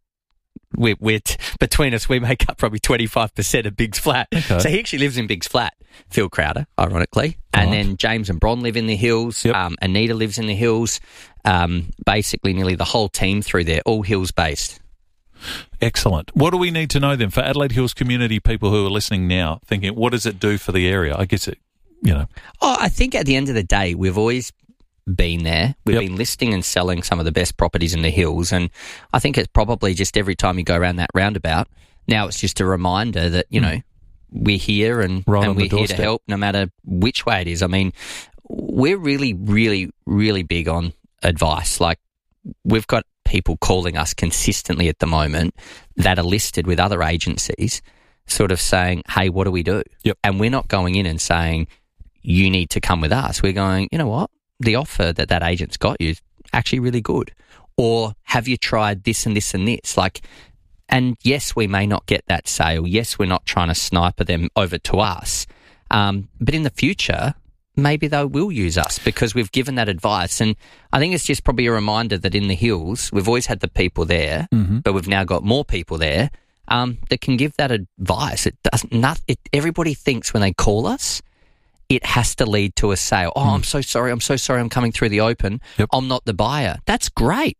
Speaker 13: We're, we're t- between us, we make up probably twenty-five percent of Big's Flat. Okay. So he actually lives in Big's Flat, Phil Crowder, ironically. And right. then James and Bron live in the hills.
Speaker 3: Yep.
Speaker 13: Um, Anita lives in the hills. Um, basically, nearly the whole team through there, all hills-based.
Speaker 3: Excellent. What do we need to know then for Adelaide Hills community people who are listening now, thinking, what does it do for the area? I guess it, you know.
Speaker 13: Oh, I think at the end of the day, we've always been there. We've yep. been listing and selling some of the best properties in the hills, and I think it's probably just every time you go around that roundabout, now it's just a reminder that, you mm. know, we're here and,
Speaker 3: right
Speaker 13: and we're here to help no matter which way it is. I mean, we're really, really, really big on advice. Like, we've got people calling us consistently at the moment that are listed with other agencies sort of saying, hey, what do we do?
Speaker 3: Yep.
Speaker 13: And we're not going in and saying, you need to come with us. We're going, you know what? The offer that that agent's got you is actually really good. Or have you tried this and this and this? Like, and yes, we may not get that sale. Yes, we're not trying to sniper them over to us. Um, but in the future, maybe they will use us because we've given that advice. And I think it's just probably a reminder that in the hills, we've always had the people there,
Speaker 3: mm-hmm.
Speaker 13: but we've now got more people there um, that can give that advice. It doesn't. Not, it, everybody thinks when they call us, it has to lead to a sale. Oh, mm. I'm so sorry. I'm so sorry. I'm coming through the open.
Speaker 3: Yep.
Speaker 13: I'm not the buyer. That's great.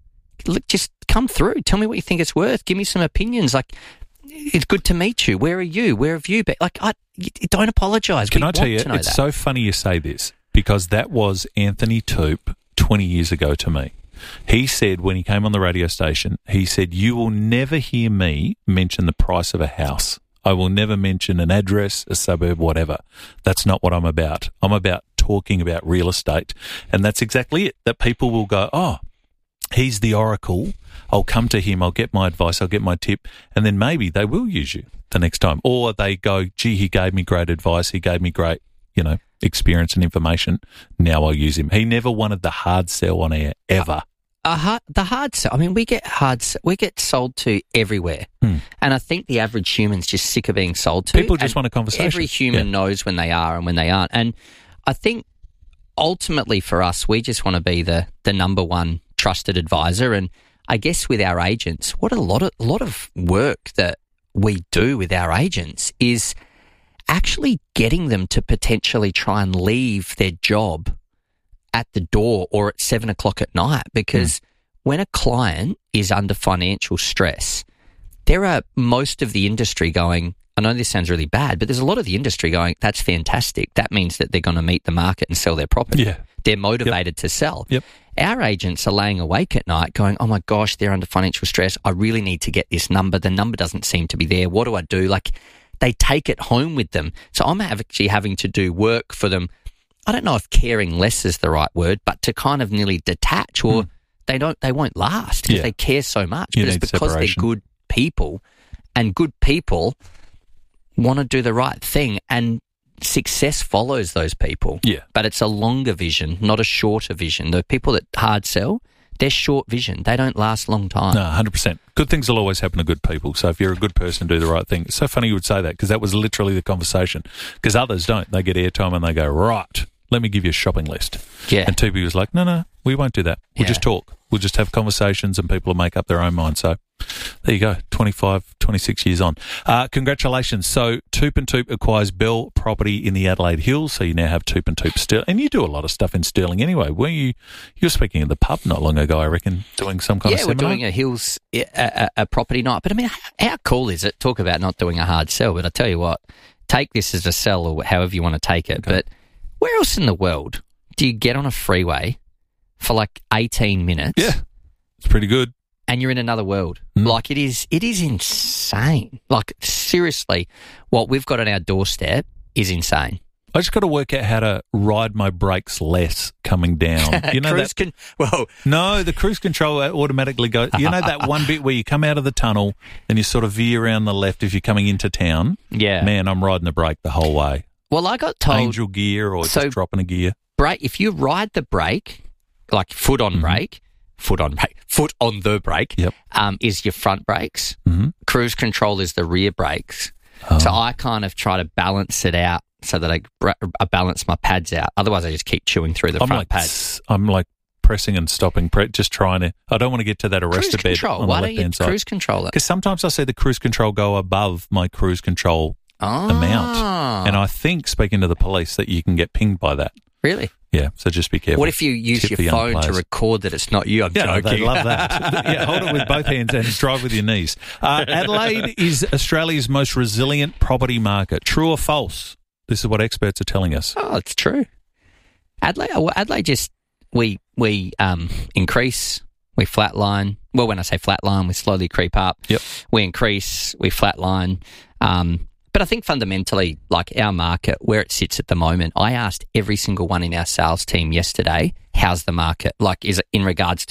Speaker 13: Look, just come through. Tell me what you think it's worth. Give me some opinions. Like, it's good to meet you. Where are you? Where have you been? Like, I don't apologise.
Speaker 3: Can
Speaker 13: we
Speaker 3: I tell
Speaker 13: want
Speaker 3: you,
Speaker 13: to know
Speaker 3: it's
Speaker 13: that.
Speaker 3: so funny you say this because that was Anthony Toop twenty years ago to me. He said when he came on the radio station, he said, you will never hear me mention the price of a house. I will never mention an address, a suburb, whatever. That's not what I'm about. I'm about talking about real estate. And that's exactly it, that people will go, oh, he's the oracle. I'll come to him. I'll get my advice. I'll get my tip. And then maybe they will use you the next time. Or they go, gee, he gave me great advice. He gave me great, you know, experience and information. Now I'll use him. He never wanted the hard sell on air, ever.
Speaker 13: A hard, the hard sell. I mean, we get hard. We get sold to everywhere,
Speaker 3: Hmm.
Speaker 13: and I think the average human's just sick of being sold to.
Speaker 3: People just
Speaker 13: And
Speaker 3: want a conversation.
Speaker 13: Every human
Speaker 3: Yeah.
Speaker 13: knows when they are and when they aren't, and I think ultimately for us, we just want to be the the number one trusted advisor. And I guess with our agents, what a lot of a lot of work that we do with our agents is actually getting them to potentially try and leave their job at the door or at seven o'clock at night, because mm. when a client is under financial stress, there are most of the industry going, I know this sounds really bad, but there's a lot of the industry going, that's fantastic. That means that they're going to meet the market and sell their property.
Speaker 3: Yeah.
Speaker 13: They're motivated
Speaker 3: yep.
Speaker 13: to sell.
Speaker 3: Yep.
Speaker 13: Our agents are laying awake at night going, oh my gosh, they're under financial stress. I really need to get this number. The number doesn't seem to be there. What do I do? Like, they take it home with them. So I'm actually having to do work for them. I don't know if caring less is the right word, but to kind of nearly detach, or mm. they don't, they won't last because
Speaker 3: yeah.
Speaker 13: they care so much.
Speaker 3: You
Speaker 13: but it's
Speaker 3: need
Speaker 13: because
Speaker 3: separation.
Speaker 13: they're good people, and good people want to do the right thing, and success follows those people.
Speaker 3: Yeah.
Speaker 13: But it's a longer vision, not a shorter vision. The people that hard sell, they're short vision. They don't last a long time.
Speaker 3: No, one hundred percent. Good things will always happen to good people. So if you're a good person, do the right thing. It's so funny you would say that, because that was literally the conversation. Because others don't. They get airtime and they go, right, let me give you a shopping list.
Speaker 13: Yeah.
Speaker 3: And T B was like, no, no, we won't do that. We'll
Speaker 13: Yeah.
Speaker 3: just talk. We'll just have conversations and people will make up their own mind. So there you go, twenty-five, twenty-six years on. Uh, congratulations. So Toop and Toop acquires Bell property in the Adelaide Hills. So you now have Toop and Toop Stirling. And you do a lot of stuff in Stirling anyway. Were you, you were speaking at the pub not long ago, I reckon, doing some kind
Speaker 13: yeah,
Speaker 3: of
Speaker 13: we're
Speaker 3: seminar?
Speaker 13: doing a Hills a, a, a property night. But I mean, how cool is it? Talk about not doing a hard sell. But I tell you what, take this as a sell or however you want to take it.
Speaker 3: Okay.
Speaker 13: But where else in the world do you get on a freeway for like eighteen minutes?
Speaker 3: Yeah, it's pretty good.
Speaker 13: And you're in another world.
Speaker 3: Mm.
Speaker 13: Like, it is, it is insane. Like, seriously, what we've got on our doorstep is insane.
Speaker 3: I just got to work out how to ride my brakes less coming down. You know
Speaker 13: Cruise
Speaker 3: that?
Speaker 13: Con- well,
Speaker 3: No, the cruise control automatically goes. You know that one bit where you come out of the tunnel and you sort of veer around the left if you're coming into town?
Speaker 13: yeah.
Speaker 3: Man, I'm riding the brake the whole way.
Speaker 13: Well, I got told,
Speaker 3: Angel gear or
Speaker 13: So-
Speaker 3: just dropping a gear.
Speaker 13: brake, if you ride the brake, like foot on
Speaker 3: Mhm.
Speaker 13: brake, foot on brake, foot on the brake,
Speaker 3: Yep.
Speaker 13: um, is your front brakes.
Speaker 3: Mhm.
Speaker 13: Cruise control is the rear brakes.
Speaker 3: Oh.
Speaker 13: So I kind of try to balance it out so that I, br- I balance my pads out. Otherwise, I just keep chewing through the
Speaker 3: I'm
Speaker 13: front
Speaker 3: like,
Speaker 13: pads.
Speaker 3: tss, I'm like pressing and stopping, pre- just trying to. I don't want to get to that
Speaker 13: Cruise
Speaker 3: arrested bed
Speaker 13: control.
Speaker 3: on
Speaker 13: Why
Speaker 3: the
Speaker 13: don't you
Speaker 3: left-hand side.
Speaker 13: cruise control it?
Speaker 3: Because sometimes I see the cruise control go above my cruise control
Speaker 13: Oh.
Speaker 3: amount. And I think, speaking to the police, that you can get pinged by that.
Speaker 13: Really?
Speaker 3: Yeah, so just be careful.
Speaker 13: What if you use
Speaker 3: Tip the
Speaker 13: your
Speaker 3: young
Speaker 13: phone to
Speaker 3: players.
Speaker 13: record that it's not you? I'm
Speaker 3: Yeah, no,
Speaker 13: joking.
Speaker 3: they love that. Yeah, hold it with both hands and drive with your knees. Uh, Adelaide is Australia's most resilient property market. True or false? This is what experts are telling us.
Speaker 13: Oh, it's true. Adelaide, well, Adelaide just, we we um, increase, we flatline. Well, when I say flatline, we slowly creep up.
Speaker 3: Yep.
Speaker 13: We increase, we flatline. Um, but I think fundamentally, like our market, where it sits at the moment, I asked every single one in our sales team yesterday, how's the market? Like, is it in regards to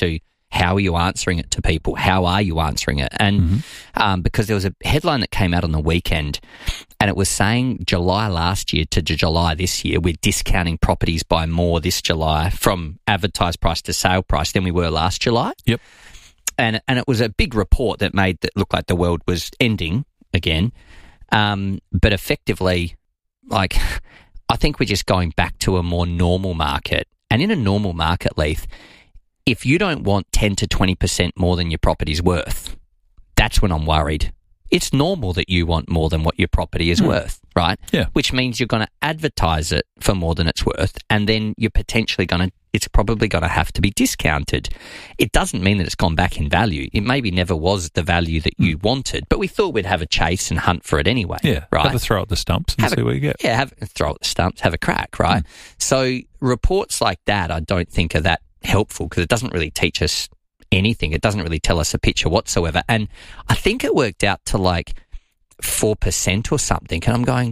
Speaker 13: how are you answering it to people? How are you answering it? And mm-hmm. um, because there was a headline that came out on the weekend, and it was saying July last year to July this year, we're discounting properties by more this July from advertised price to sale price than we were last July.
Speaker 3: Yep.
Speaker 13: And and it was a big report that made it look like the world was ending again. Um, but effectively, like, I think we're just going back to a more normal market. And in a normal market, Leith, if you don't want ten to twenty percent more than your property's worth, that's when I'm worried. It's normal that you want more than what your property is mm. worth, right?
Speaker 3: Yeah.
Speaker 13: Which means you're going to advertise it for more than it's worth, and then you're potentially going to, it's probably going to have to be discounted. It doesn't mean that it's gone back in value. It maybe never was the value that you mm. wanted, but we thought we'd have a chase and hunt for it anyway.
Speaker 3: Yeah,
Speaker 13: right?
Speaker 3: Have a throw at the stumps and
Speaker 13: have
Speaker 3: see
Speaker 13: a,
Speaker 3: what you get.
Speaker 13: Yeah, have throw at the stumps, have a crack, right? Mm. So reports like that I don't think are that helpful because it doesn't really teach us anything. It doesn't really tell us a picture whatsoever. And I think it worked out to like four percent or something. And I'm going,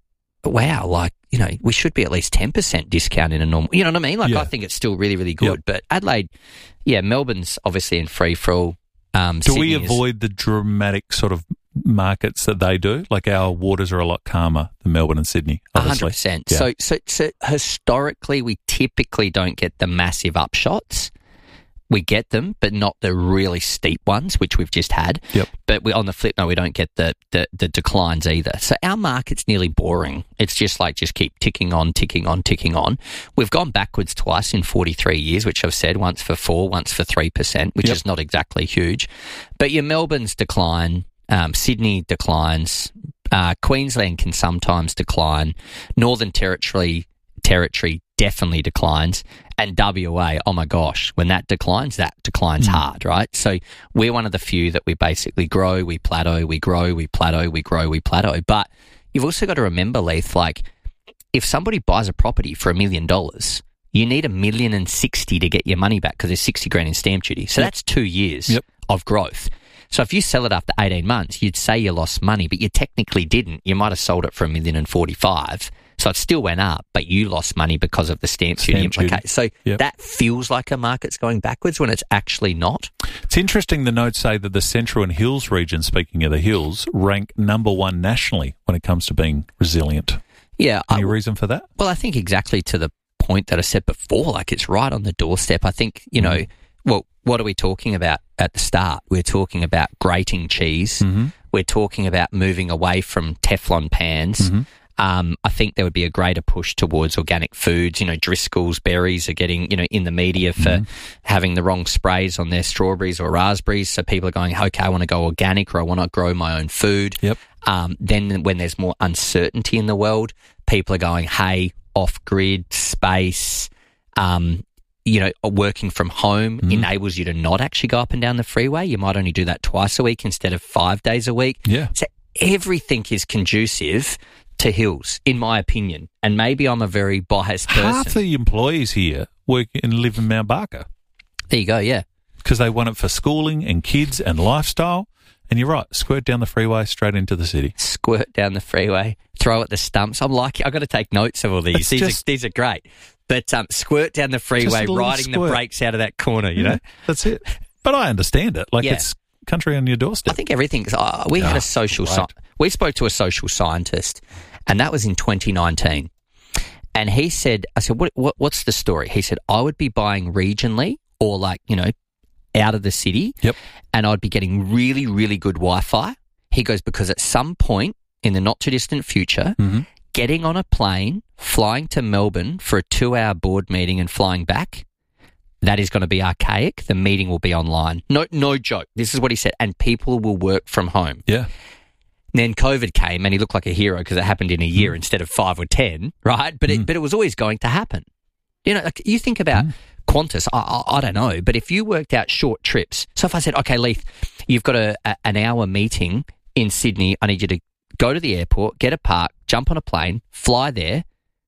Speaker 13: wow, like, you know, we should be at least ten percent discount in a normal, you know what I mean? Like, yeah. I think it's still really, really good. Yep. But Adelaide, yeah, Melbourne's obviously in free for all. Um,
Speaker 3: do
Speaker 13: Sydney
Speaker 3: we avoid
Speaker 13: is,
Speaker 3: the dramatic sort of markets that they do? Like our waters are a lot calmer than Melbourne and Sydney, obviously.
Speaker 13: one hundred percent.
Speaker 3: Yeah.
Speaker 13: So, so, so historically, we typically don't get the massive upshots. We get them, but not the really steep ones, which we've just had.
Speaker 3: Yep.
Speaker 13: But we, on the flip, no, we don't get the, the, the declines either. So our market's nearly boring. It's just like just keep ticking on, ticking on, ticking on. We've gone backwards twice in forty-three years, which I've said, once for four, once for three percent, which yep. is not exactly huge. But your Melbourne's decline, um, Sydney declines, uh, Queensland can sometimes decline, Northern Territory territory definitely declines, and W A, oh my gosh, when that declines, that declines mm. hard, right? So we're one of the few that we basically grow, we plateau, we grow, we plateau, we grow, we plateau. But you've also got to remember, Leith, like if somebody buys a property for a million dollars, you need a million and sixty to get your money back because there's sixty grand in stamp duty. So yep. that's two years
Speaker 3: yep.
Speaker 13: of growth. So if you sell it after eighteen months, you'd say you lost money, but you technically didn't. You might have sold it for a million and forty-five. So it still went up, but you lost money because of the stamp duty implication. So
Speaker 3: yep.
Speaker 13: that feels like a market's going backwards when it's actually not.
Speaker 3: It's interesting the notes say that the Central and Hills region, speaking of the Hills, rank number one nationally when it comes to being resilient.
Speaker 13: Yeah.
Speaker 3: Any
Speaker 13: I,
Speaker 3: reason for that?
Speaker 13: Well, I think exactly to the point that I said before, like it's right on the doorstep. I think, you know, mm. well, what are we talking about at the start? We're talking about grating cheese.
Speaker 3: Mm-hmm.
Speaker 13: We're talking about moving away from Teflon pans.
Speaker 3: Mm-hmm.
Speaker 13: Um, I think there would be a greater push towards organic foods. You know, Driscoll's berries are getting, you know, in the media for
Speaker 3: mm-hmm.
Speaker 13: having the wrong sprays on their strawberries or raspberries. So people are going, okay, I want to go organic or I want to grow my own food.
Speaker 3: Yep.
Speaker 13: Um, then when there's more uncertainty in the world, people are going, hey, off-grid, space, um, you know, working from home mm-hmm. enables you to not actually go up and down the freeway. You might only do that twice a week instead of five days a week.
Speaker 3: Yeah.
Speaker 13: So everything is conducive to hills, in my opinion. And maybe I'm a very biased person.
Speaker 3: Half the employees here work and live in Mount Barker.
Speaker 13: There you go, yeah.
Speaker 3: Because they want it for schooling and kids and lifestyle. And you're right, squirt down the freeway straight into the city.
Speaker 13: Squirt down the freeway, throw at the stumps. I'm like, I've got to take notes of all these.
Speaker 3: It's
Speaker 13: these,
Speaker 3: just,
Speaker 13: are, these are great. But um, squirt down the freeway, riding
Speaker 3: squirt.
Speaker 13: the brakes out of that corner, you
Speaker 3: yeah,
Speaker 13: know?
Speaker 3: That's it. But I understand it. Like
Speaker 13: yeah.
Speaker 3: it's country on your doorstep.
Speaker 13: I think everything's... Uh, we
Speaker 3: oh,
Speaker 13: had a social...
Speaker 3: right.
Speaker 13: Sci- we spoke to a social scientist, and that was in twenty nineteen. And he said, I said, what, what, what's the story? He said, I would be buying regionally or like, you know, out of the city.
Speaker 3: Yep.
Speaker 13: And I'd be getting really, really good Wi-Fi. He goes, because at some point in the not too distant future,
Speaker 3: mm-hmm.
Speaker 13: getting on a plane, flying to Melbourne for a two-hour board meeting and flying back, that is going to be archaic. The meeting will be online. No, no joke. This is what he said. And people will work from home.
Speaker 3: Yeah.
Speaker 13: Then COVID came and he looked like a hero because it happened in a year
Speaker 3: mm.
Speaker 13: instead of five or ten, right? But
Speaker 3: mm.
Speaker 13: it, but it was always going to happen. You know, like you think about mm. Qantas, I, I, I don't know, but if you worked out short trips, so if I said, okay, Leith, you've got a, a an hour meeting in Sydney, I need you to go to the airport, get a park, jump on a plane, fly there,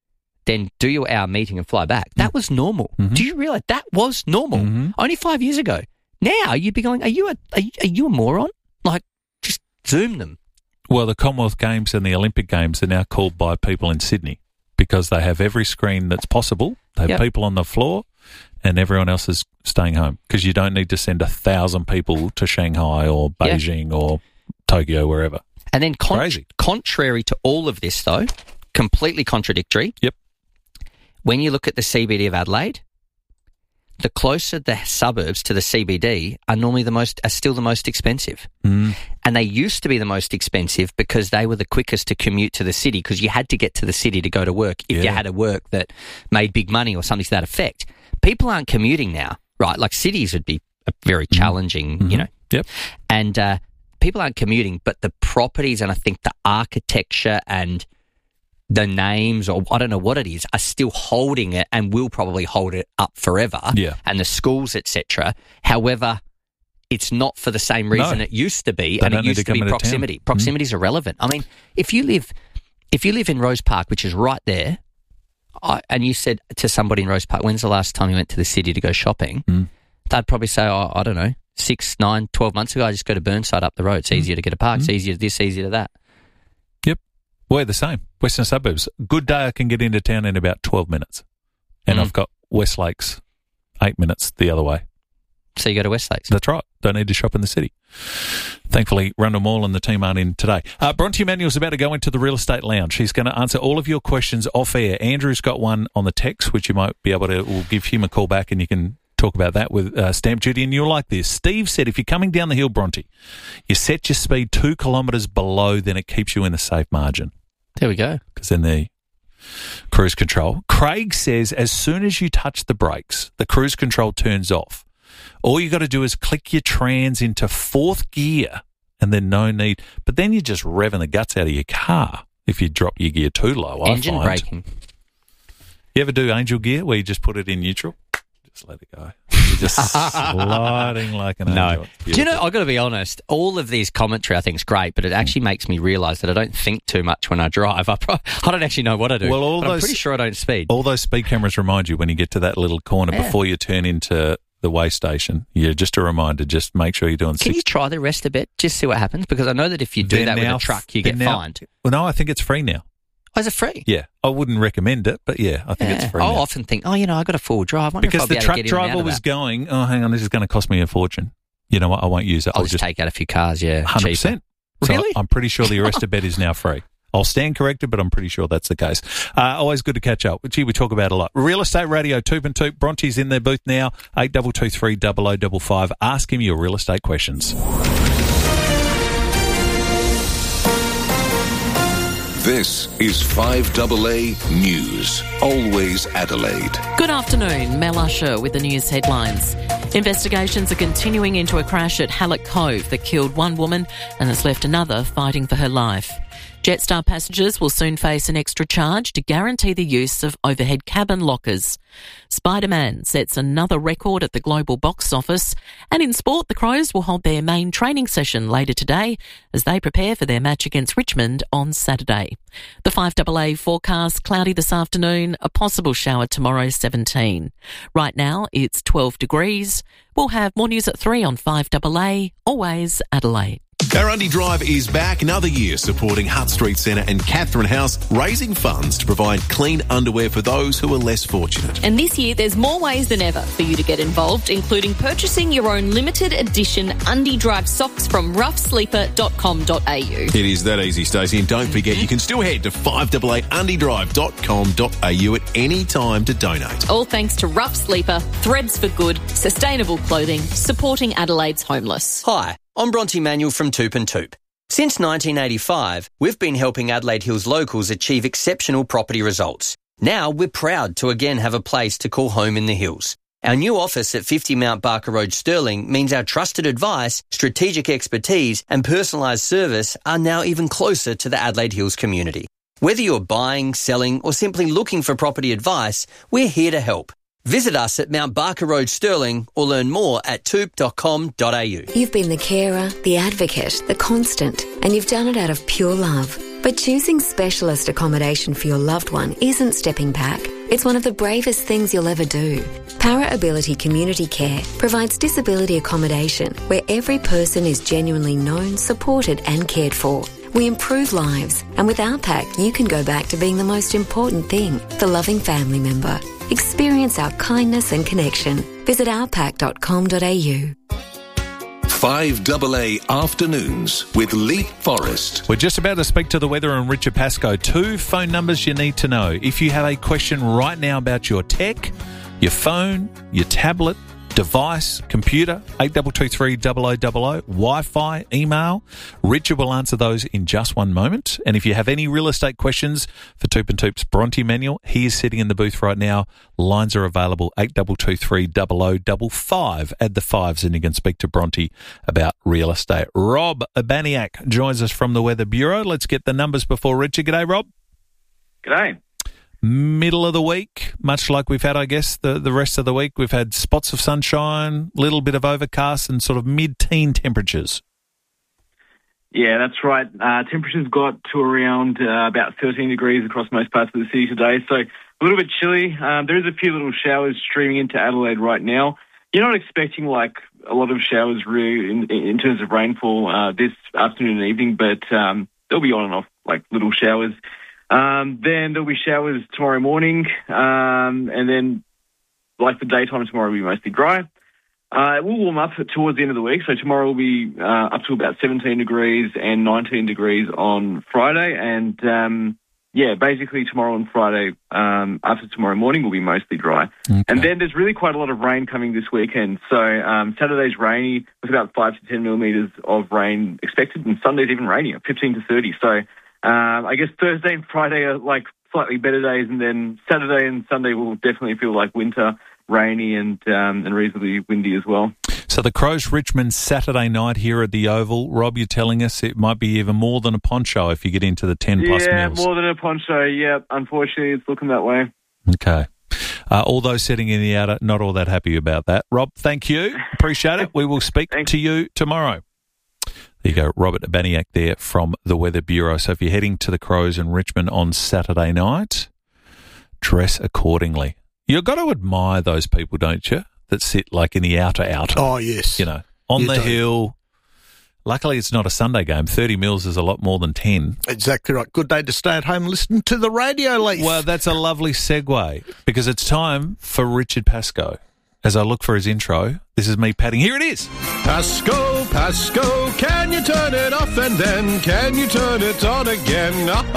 Speaker 13: then do your hour meeting and fly back. That was normal.
Speaker 3: Mm-hmm.
Speaker 13: Do you realise that was normal?
Speaker 3: Mm-hmm.
Speaker 13: Only five years ago. Now you'd be going, are you a are you, are you a moron? Like, just Zoom them.
Speaker 3: Well, the Commonwealth Games and the Olympic Games are now called by people in Sydney because they have every screen that's possible. They have
Speaker 13: yep.
Speaker 3: people on the floor. and everyone else is staying home because you don't need to send a thousand people to Shanghai or Beijing yeah. or Tokyo, wherever.
Speaker 13: And then con-
Speaker 3: Crazy.
Speaker 13: contrary to all of this, though, completely contradictory.
Speaker 3: Yep.
Speaker 13: When you look at the C B D of Adelaide, the closer the suburbs to the C B D are normally the most are still the most expensive.
Speaker 3: Mm.
Speaker 13: And they used to be the most expensive because they were the quickest to commute to the city because you had to get to the city to go to work if
Speaker 3: Yeah.
Speaker 13: you had a work that made big money or something to that effect. People aren't commuting now, right? Like cities would be very challenging,
Speaker 3: Mm-hmm.
Speaker 13: you know.
Speaker 3: Yep.
Speaker 13: And uh, people aren't commuting, but the properties and I think the architecture and the names or I don't know what it is are still holding it and will probably hold it up forever.
Speaker 3: Yeah.
Speaker 13: And the schools, et cetera. However, it's not for the same reason
Speaker 3: No.
Speaker 13: it used to be,
Speaker 3: They
Speaker 13: and
Speaker 3: don't
Speaker 13: it
Speaker 3: need
Speaker 13: used
Speaker 3: to
Speaker 13: to, be
Speaker 3: come into
Speaker 13: proximity.
Speaker 3: town.
Speaker 13: Proximity is irrelevant. I mean, if you live, if you live in Rose Park, which is right there, I, and you said to somebody in Rose Park, "When's the last time you went to the city to go shopping?"
Speaker 3: Mm.
Speaker 13: They'd probably say, "Oh, I don't know, six, nine, twelve months ago, I just go to Burnside up the road. It's
Speaker 3: Mm.
Speaker 13: easier to get a park. It's
Speaker 3: Mm.
Speaker 13: easier to this, easier to that."
Speaker 3: Yep. We're the same. Western suburbs. Good day, I can get into town in about twelve minutes. And
Speaker 13: Mm.
Speaker 3: I've got West Lakes eight minutes the other way.
Speaker 13: So you go to West Lakes.
Speaker 3: That's right. Don't need to shop in the city. Thankfully, Rundle Mall and the team aren't in today. Uh, Bronte Emanuel's about to go into the real estate lounge. He's going to answer all of your questions off air. Andrew's got one on the text, which you might be able to, we'll give him a call back and you can talk about that with uh, stamp duty. And you'll like this. Steve said if you're coming down the hill, Bronte, you set your speed two kilometres below, then it keeps you in a safe margin.
Speaker 13: There we go.
Speaker 3: Because then the cruise control. Craig says as soon as you touch the brakes, the cruise control turns off. All you got to do is click your trans into fourth gear and then no need. But then you're just revving the guts out of your car if you drop your gear too low,
Speaker 13: Engine
Speaker 3: I find.
Speaker 13: braking.
Speaker 3: You ever do angel gear where you just put it in neutral? Just let it go. You're just sliding like an
Speaker 13: No.
Speaker 3: angel.
Speaker 13: Do you know, I've got to be honest, all of these commentary I think is great, but it actually makes me realise that I don't think too much when I drive. I, pro- I don't actually know what I do.
Speaker 3: Well, all
Speaker 13: but I'm
Speaker 3: those-
Speaker 13: pretty sure I don't speed.
Speaker 3: All those speed cameras remind you when you get to that little corner
Speaker 13: Yeah.
Speaker 3: before you turn into the way station. Yeah, just a reminder, just make sure you're doing
Speaker 13: Can
Speaker 3: six.
Speaker 13: you try the rest a bit? Just see what happens? Because I know that if you do
Speaker 3: They're
Speaker 13: that
Speaker 3: now-
Speaker 13: with a truck, you
Speaker 3: they're
Speaker 13: get
Speaker 3: now-
Speaker 13: fined.
Speaker 3: Well, no, I think it's free now.
Speaker 13: Oh, is it free?
Speaker 3: Yeah, I wouldn't recommend it, but yeah, I think
Speaker 13: Yeah.
Speaker 3: it's free
Speaker 13: I
Speaker 3: now.
Speaker 13: often think, oh, you know, I've got a four-wheel drive. I wonder
Speaker 3: Because
Speaker 13: if I'll be
Speaker 3: the
Speaker 13: able
Speaker 3: truck
Speaker 13: to get in and out
Speaker 3: driver
Speaker 13: of
Speaker 3: was
Speaker 13: that.
Speaker 3: going, oh, hang on, this is going to cost me a fortune. You know what? I won't use it.
Speaker 13: I'll just take out a few cars, yeah,
Speaker 3: one hundred percent.
Speaker 13: cheaper.
Speaker 3: So
Speaker 13: Really?
Speaker 3: I'm pretty sure the Arrested Bet is now free. I'll stand corrected, but I'm pretty sure that's the case. Uh, always good to catch up. Gee, we talk about a lot. Real Estate Radio, Toop and Toop. Bronte's in their booth now, eight two two three, zero zero five five. Ask him your real estate questions.
Speaker 2: This is five A A News. Always Adelaide.
Speaker 5: Good afternoon, Mel Usher with the news headlines. Investigations are continuing into a crash at Hallett Cove that killed one woman and has left another fighting for her life. Jetstar passengers will soon face an extra charge to guarantee the use of overhead cabin lockers. Spider-Man sets another record at the global box office. And in sport, the Crows will hold their main training session later today as they prepare for their match against Richmond on Saturday. The five A A forecast, cloudy this afternoon, a possible shower tomorrow, seventeen. Right now, it's twelve degrees. We'll have more news at three on five A A, always Adelaide.
Speaker 14: Barundi Drive is back another year supporting Hutt Street Centre and Catherine House, raising funds to provide clean underwear for those who are less fortunate.
Speaker 15: And this year, there's more ways than ever for you to get involved, including purchasing your own limited edition Undie Drive socks from rough sleeper dot com dot a u.
Speaker 14: It is that easy, Stacey, and don't forget you can still head to five A A undie drive dot com dot a u at any time to donate.
Speaker 15: All thanks to Rough Sleeper, Threads for Good, sustainable clothing, supporting Adelaide's homeless.
Speaker 13: Hi, I'm Bronte Manuel from Toop and Toop. Since nineteen eighty-five, we've been helping Adelaide Hills locals achieve exceptional property results. Now we're proud to again have a place to call home in the hills. Our new office at fifty Mount Barker Road, Stirling, means our trusted advice, strategic expertise and personalised service are now even closer to the Adelaide Hills community. Whether you're buying, selling or simply looking for property advice, we're here to help. Visit us at Mount Barker Road, Stirling, or learn more at toop dot com dot a u.
Speaker 16: You've been the carer, the advocate, the constant, and you've done it out of pure love. But choosing specialist accommodation for your loved one isn't stepping back. It's one of the bravest things you'll ever do. Para Ability Community Care provides disability accommodation where every person is genuinely known, supported and cared for. We improve lives, and with our pack, you can go back to being the most important thing, the loving family member. Experience our kindness and connection. Visit our pack dot com dot a u.
Speaker 2: five double A Afternoons with Leap Forest.
Speaker 3: We're just about to speak to the weather and Richard Pascoe. Two phone numbers you need to know. If you have a question right now about your tech, your phone, your tablet, device, computer, eight two two three zero zero zero zero, Wi-Fi, email. Richard will answer those in just one moment. And if you have any real estate questions for Toop and Toop's Bronte Manual, he is sitting in the booth right now. Lines are available, eight two two three zero zero zero five. Add the fives and you can speak to Bronte about real estate. Rob Abaniak joins us from the Weather Bureau. Let's get the numbers before Richard. G'day, Rob.
Speaker 17: G'day.
Speaker 3: Middle of the week, much like we've had, I guess, the, the rest of the week. We've had spots of sunshine, little bit of overcast and sort of mid-teen temperatures.
Speaker 17: Yeah, that's right. Uh, temperatures got to around uh, about thirteen degrees across most parts of the city today, so a little bit chilly. Um, there is a few little showers streaming into Adelaide right now. You're not expecting, like, a lot of showers really in, in terms of rainfall uh, this afternoon and evening, but um, they'll be on and off, like, little showers. Um, then there'll be showers tomorrow morning, um, and then, like the daytime tomorrow, will be mostly dry. Uh, it will warm up towards the end of the week, so tomorrow will be uh, up to about seventeen degrees and nineteen degrees on Friday, and um, yeah, basically tomorrow and Friday, um, after tomorrow morning, will be mostly dry. Okay. And then there's really quite a lot of rain coming this weekend, so um, Saturday's rainy with about five to ten millimetres of rain expected, and Sunday's even rainier, fifteen to thirty, so... Um, I guess Thursday and Friday are like slightly better days, and then Saturday and Sunday will definitely feel like winter, rainy and um, and reasonably windy as well.
Speaker 3: So the Crows Richmond Saturday night here at the Oval. Rob, you're telling us it might be even more than a poncho if you get into the ten plus
Speaker 17: yeah,
Speaker 3: mils.
Speaker 17: Yeah, more than a poncho. Yeah, unfortunately, it's looking that way.
Speaker 3: Okay. Uh, all those sitting in the outer, not all that happy about that. Rob, thank you. Appreciate it. We will speak to you tomorrow. There you go, Robert Abaniak there from the Weather Bureau. So if you're heading to the Crows in Richmond on Saturday night, dress accordingly. You've got to admire those people, don't you, that sit like in the outer outer.
Speaker 18: Oh, yes.
Speaker 3: You know, on
Speaker 18: you
Speaker 3: the
Speaker 18: do.
Speaker 3: hill. Luckily, it's not a Sunday game. thirty mils is a lot more than ten.
Speaker 18: Exactly right. Good day to stay at home and listen to the radio, Leaf.
Speaker 3: Well, that's a lovely segue because it's time for Richard Pascoe. As I look for his intro, this is me patting. Here it is.
Speaker 14: Pascoe, Pascoe, can you turn it off and then can you turn it on again?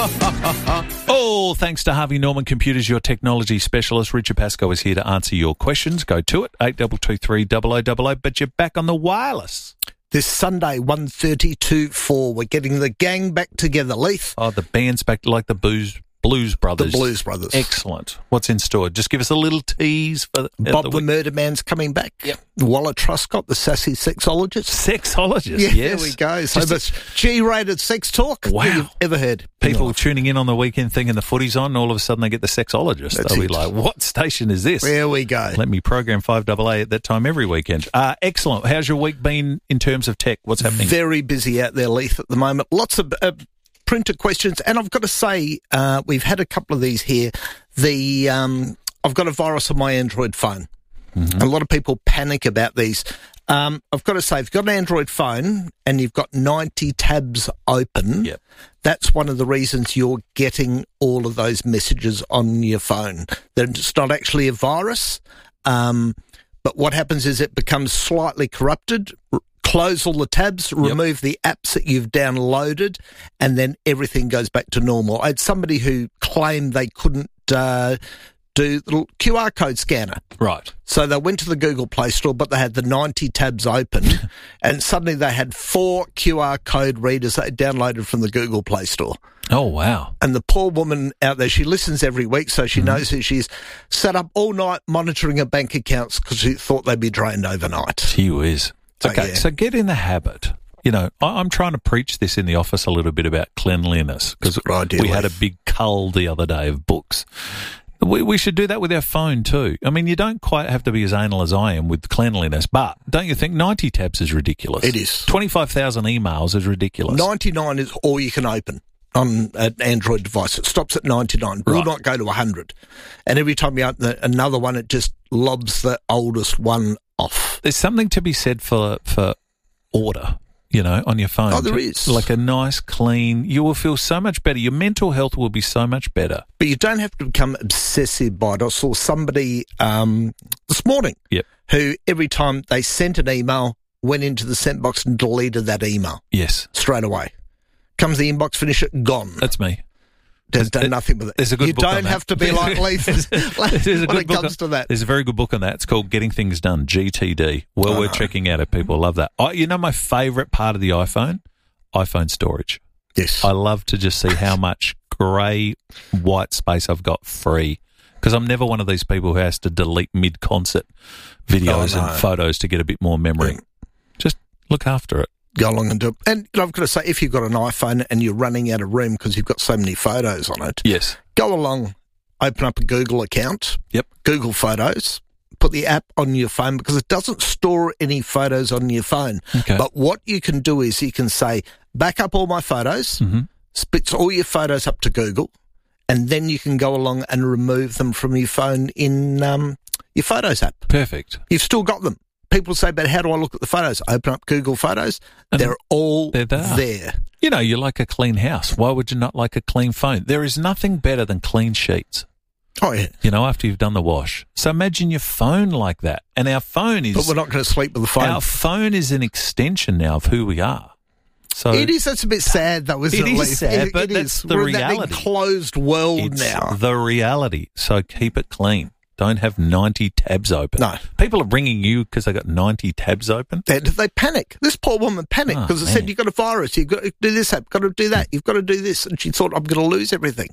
Speaker 3: Oh, thanks to Harvey Norman Computers, your technology specialist. Richard Pascoe is here to answer your questions. Go to it, eight two two three zero zero zero zero, but you're back on the wireless.
Speaker 18: This Sunday, one thirty to four, we're getting the gang back together, Leith.
Speaker 3: Oh, the band's back like the booze. Blues Brothers.
Speaker 18: The Blues Brothers.
Speaker 3: Excellent. What's in store? Just give us a little tease. For
Speaker 18: Bob
Speaker 3: the,
Speaker 18: the Murder Man's coming back.
Speaker 3: Yep.
Speaker 18: Walla Truscott, the sassy sexologist.
Speaker 3: Sexologist,
Speaker 18: yeah,
Speaker 3: yes.
Speaker 18: There we go. So much G-rated sex talk
Speaker 3: wow.
Speaker 18: that you've ever heard.
Speaker 3: People tuning in on the weekend thinking the footy's on, and all of a sudden they get the sexologist.
Speaker 18: That's
Speaker 3: They'll
Speaker 18: it.
Speaker 3: be like, what station is this?
Speaker 18: There we go.
Speaker 3: Let me program five double A at that time every weekend. Uh, excellent. How's your week been in terms of tech? What's happening?
Speaker 18: Very busy out there, Leith, at the moment. Lots of... Uh, printer questions, and I've got to say, uh, we've had a couple of these here. The um, I've got a virus on my Android phone. Mm-hmm. A lot of people panic about these. Um, I've got to say, if you've got an Android phone and you've got ninety tabs open,
Speaker 3: yep.
Speaker 18: that's one of the reasons you're getting all of those messages on your phone. That it's not actually a virus, um, but what happens is it becomes slightly corrupted. Close all the tabs, remove yep. the apps that you've downloaded, and then everything goes back to normal. I had somebody who claimed they couldn't uh, do the Q R code scanner.
Speaker 3: Right.
Speaker 18: So they went to the Google Play Store, but they had the ninety tabs open, and suddenly they had four Q R code readers they downloaded from the Google Play Store.
Speaker 3: Oh, wow.
Speaker 18: And the poor woman out there, she listens every week, so she mm. knows that she's sat up all night monitoring her bank accounts because she thought they'd be drained overnight.
Speaker 3: Gee whiz. Okay,
Speaker 18: oh, yeah.
Speaker 3: So get in the habit. You know, I, I'm trying to preach this in the office a little bit about cleanliness because we had a big cull the other day of books. We, we should do that with our phone too. I mean, you don't quite have to be as anal as I am with cleanliness, but don't you think ninety tabs is ridiculous?
Speaker 18: It is.
Speaker 3: twenty-five thousand emails is ridiculous.
Speaker 18: ninety-nine is all you can open on an Android device. It stops at ninety-nine. Will
Speaker 3: Right.
Speaker 18: not go to one hundred. And every time you open another one, it just lobs the oldest one off.
Speaker 3: There's something to be said for for order. you know, on your phone.
Speaker 18: Oh, there is.
Speaker 3: Like a nice, clean, you will feel so much better. Your mental health will be so much better.
Speaker 18: But you don't have to become obsessive by it. I saw somebody um, this morning
Speaker 3: Yep.
Speaker 18: who every time they sent an email, went into the sent box and deleted that email.
Speaker 3: Yes.
Speaker 18: Straight away. Comes the inbox, finish it, gone.
Speaker 3: That's me.
Speaker 18: There's done nothing with it.
Speaker 3: There's a good
Speaker 18: you
Speaker 3: book on
Speaker 18: don't
Speaker 3: that.
Speaker 18: have to be like Leith
Speaker 3: There's a
Speaker 18: when
Speaker 3: good
Speaker 18: it
Speaker 3: book
Speaker 18: comes
Speaker 3: on-
Speaker 18: to that.
Speaker 3: There's a very good book on that. It's called Getting Things Done, G T D. Well
Speaker 18: Oh,
Speaker 3: worth
Speaker 18: no.
Speaker 3: checking out if people love that. I, you know my favourite part of the iPhone? iPhone storage.
Speaker 18: Yes.
Speaker 3: I love to just see how much grey white space I've got free because I'm never one of these people who has to delete mid-concert videos
Speaker 18: Oh, no.
Speaker 3: and photos to get a bit more memory. Just look after it.
Speaker 18: Go along and do it. And you know, I've got to say, if you've got an iPhone and you're running out of room because you've got so many photos on it,
Speaker 3: Yes.
Speaker 18: go along, open up a Google account.
Speaker 3: Yep.
Speaker 18: Google Photos. Put the app on your phone because it doesn't store any photos on your phone.
Speaker 3: Okay.
Speaker 18: But what you can do is you can say, back up all my photos,
Speaker 3: Mm-hmm.
Speaker 18: spits all your photos up to Google, and then you can go along and remove them from your phone in um, your Photos app.
Speaker 3: Perfect.
Speaker 18: You've still got them. People say, but how do I look at the photos? Open up Google Photos.
Speaker 3: And
Speaker 18: They're all
Speaker 3: they're there.
Speaker 18: there.
Speaker 3: You know, you like a clean house. Why would you not like a clean phone? There is nothing better than clean sheets.
Speaker 18: Oh, yeah.
Speaker 3: You know, after you've done the wash. So imagine your phone like that. And our phone is...
Speaker 18: But we're not going to sleep with the phone.
Speaker 3: Our phone is an extension now of who we are. So
Speaker 18: It is. That's a bit sad, though, isn't
Speaker 3: It
Speaker 18: it?
Speaker 3: is
Speaker 18: Leith?
Speaker 3: sad,
Speaker 18: It-
Speaker 3: but
Speaker 18: it
Speaker 3: that's
Speaker 18: is.
Speaker 3: the
Speaker 18: We're in that big
Speaker 3: reality.
Speaker 18: closed world
Speaker 3: it's
Speaker 18: now.
Speaker 3: the reality. So keep it clean. Don't have ninety tabs open.
Speaker 18: No.
Speaker 3: People are ringing you because they got ninety tabs open.
Speaker 18: They, they panic. This poor woman panicked
Speaker 3: Oh,
Speaker 18: because it
Speaker 3: man.
Speaker 18: said, you've got a virus, you've got to do this app, got to do that, you've got to do this. And she thought, I'm going to lose everything.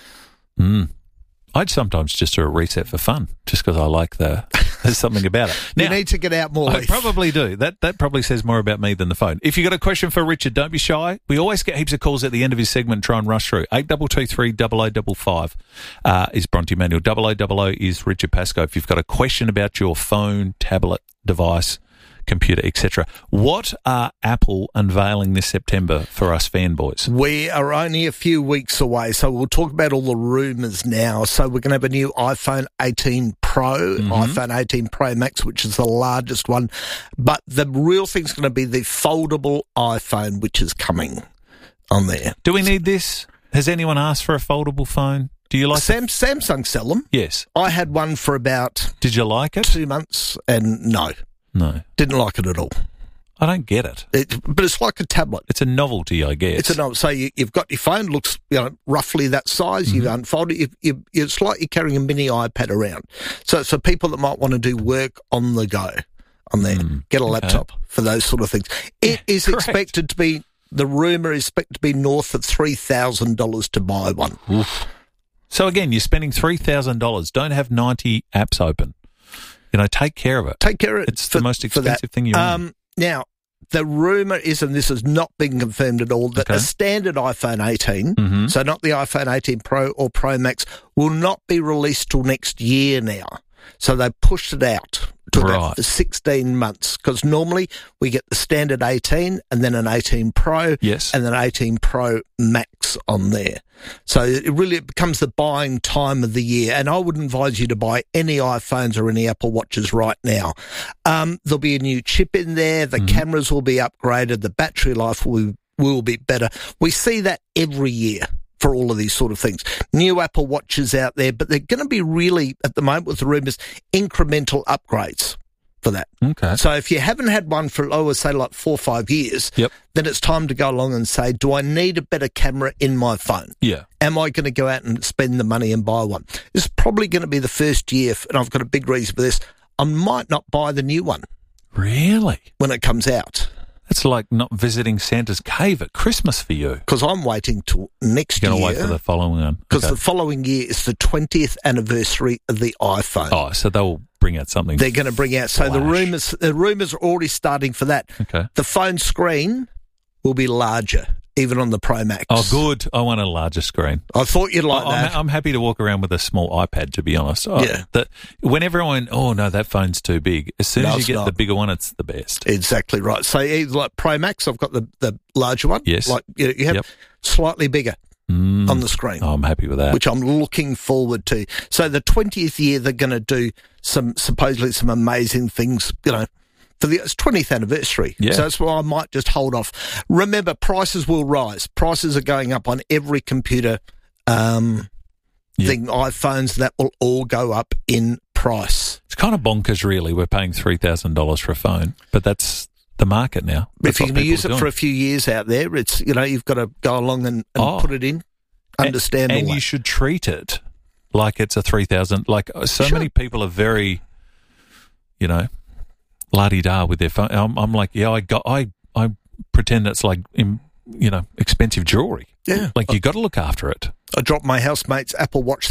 Speaker 3: Mm. I'd sometimes just do a reset for fun, just because I like the. There's something about it.
Speaker 18: you need to get out more.
Speaker 3: I
Speaker 18: Leith.
Speaker 3: probably do. That that probably says more about me than the phone. If you got a question for Richard, don't be shy. We always get heaps of calls at the end of his segment. Try and rush through. Eight double two three double o double five uh, is Bronte Manuel. Double o double o is Richard Pascoe. If you've got a question about your phone, tablet, device, computer, et cetera, what are Apple unveiling this September for us fanboys?
Speaker 18: We are only a few weeks away, so we'll talk about all the rumours now. So we're going to have a new iPhone eighteen Pro,
Speaker 3: Mm-hmm.
Speaker 18: iPhone eighteen Pro Max, which is the largest one. But the real thing's going to be the foldable iPhone, which is coming on there.
Speaker 3: Do we need this? Has anyone asked for a foldable phone? Do you like
Speaker 18: Sam, Samsung sell them.
Speaker 3: Yes.
Speaker 18: I had one for about
Speaker 3: Did you like it?
Speaker 18: two months, and no,
Speaker 3: No.
Speaker 18: didn't like it at all.
Speaker 3: I don't get it.
Speaker 18: It, but it's like a tablet.
Speaker 3: It's a novelty, I guess.
Speaker 18: It's a no. So you, you've got your phone, looks you know roughly that size.
Speaker 3: Mm-hmm.
Speaker 18: You unfold it. You, you, it's like you're carrying a mini iPad around. So it's for people that might want to do work on the go on there. Get a laptop for those sort of things. It is
Speaker 3: correct.
Speaker 18: expected to be. The rumor is expected to be north of three thousand dollars to buy one.
Speaker 3: Oof. So again, you're spending three thousand dollars. Don't have ninety apps open. You know, take care of it.
Speaker 18: Take care of it.
Speaker 3: It's the most expensive thing you own.
Speaker 18: Um, now, the rumour is, and this has not been confirmed at all, that
Speaker 3: Okay.
Speaker 18: a standard iPhone eighteen,
Speaker 3: Mhm.
Speaker 18: so not the iPhone eighteen Pro or Pro Max, will not be released till next year now. So they pushed it out to
Speaker 3: Right.
Speaker 18: about sixteen months, because normally we get the standard eighteen and then an eighteen Pro
Speaker 3: Yes.
Speaker 18: and then eighteen Pro Max on there. So it really becomes the buying time of the year. And I would advise you to buy any iPhones or any Apple Watches right now. Um, there'll be a new chip in there. The cameras will be upgraded. The battery life will, will be better. We see that every year for all of these sort of things. New Apple Watches out there, but they're going to be really, at the moment with the rumours, incremental upgrades for that.
Speaker 3: Okay.
Speaker 18: So if you haven't had one for, I would say, like four or five years,
Speaker 3: Yep.
Speaker 18: then it's time to go along and say, do I need a better camera in my phone?
Speaker 3: Yeah.
Speaker 18: Am I going to go out and spend the money and buy one? This is probably going to be the first year, and I've got a big reason for this, I might not buy the new one
Speaker 3: Really?
Speaker 18: when it comes out,
Speaker 3: It's like not visiting Santa's cave at Christmas for you.
Speaker 18: because I'm waiting till next
Speaker 3: You're going to
Speaker 18: year.
Speaker 3: wait for the following one.
Speaker 18: Because
Speaker 3: Okay.
Speaker 18: the following year is the twentieth anniversary of the iPhone.
Speaker 3: Oh, so they'll bring out something.
Speaker 18: They're going to bring out. So the
Speaker 3: Flash.
Speaker 18: rumors, the rumors are already starting for that.
Speaker 3: Okay.
Speaker 18: The phone screen will be larger, even on the Pro Max.
Speaker 3: Oh, good. I want a larger screen.
Speaker 18: I thought you'd like
Speaker 3: I- I'm,
Speaker 18: that.
Speaker 3: I'm happy to walk around with a small iPad, to be honest. Oh,
Speaker 18: Yeah.
Speaker 3: The, when everyone, oh, no, that phone's too big. As soon
Speaker 18: No,
Speaker 3: as you
Speaker 18: it's
Speaker 3: get
Speaker 18: not.
Speaker 3: the bigger one, it's the best.
Speaker 18: Exactly right. So either like Pro Max, I've got the, the larger one.
Speaker 3: Yes.
Speaker 18: Like you, you have
Speaker 3: Yep.
Speaker 18: slightly bigger
Speaker 3: Mm.
Speaker 18: on the screen.
Speaker 3: Oh, I'm happy with that.
Speaker 18: Which I'm looking forward to. So the twentieth year, they're going to do some, supposedly some amazing things, you know, for the it's twentieth anniversary.
Speaker 3: Yeah.
Speaker 18: So that's why I might just hold off. Remember, prices will rise. Prices are going up on every computer um,
Speaker 3: yeah.
Speaker 18: thing, iPhones, that will all go up in price.
Speaker 3: It's kind of bonkers, really. We're paying three thousand dollars for a phone, but that's the market now. That's
Speaker 18: if you're going to use it
Speaker 3: doing.
Speaker 18: for a few years out there, it's, you know, you've got to go along and, and
Speaker 3: oh.
Speaker 18: put it in, understand
Speaker 3: and,
Speaker 18: all
Speaker 3: and
Speaker 18: that.
Speaker 3: you should treat it like it's a three thousand. Like so
Speaker 18: Sure.
Speaker 3: many people are very, you know, la-di-da with their phone. I'm, I'm like, yeah, I got, I, I pretend it's like, you know, expensive jewelry.
Speaker 18: Yeah.
Speaker 3: Like you got to look after it.
Speaker 18: I dropped my housemate's Apple Watch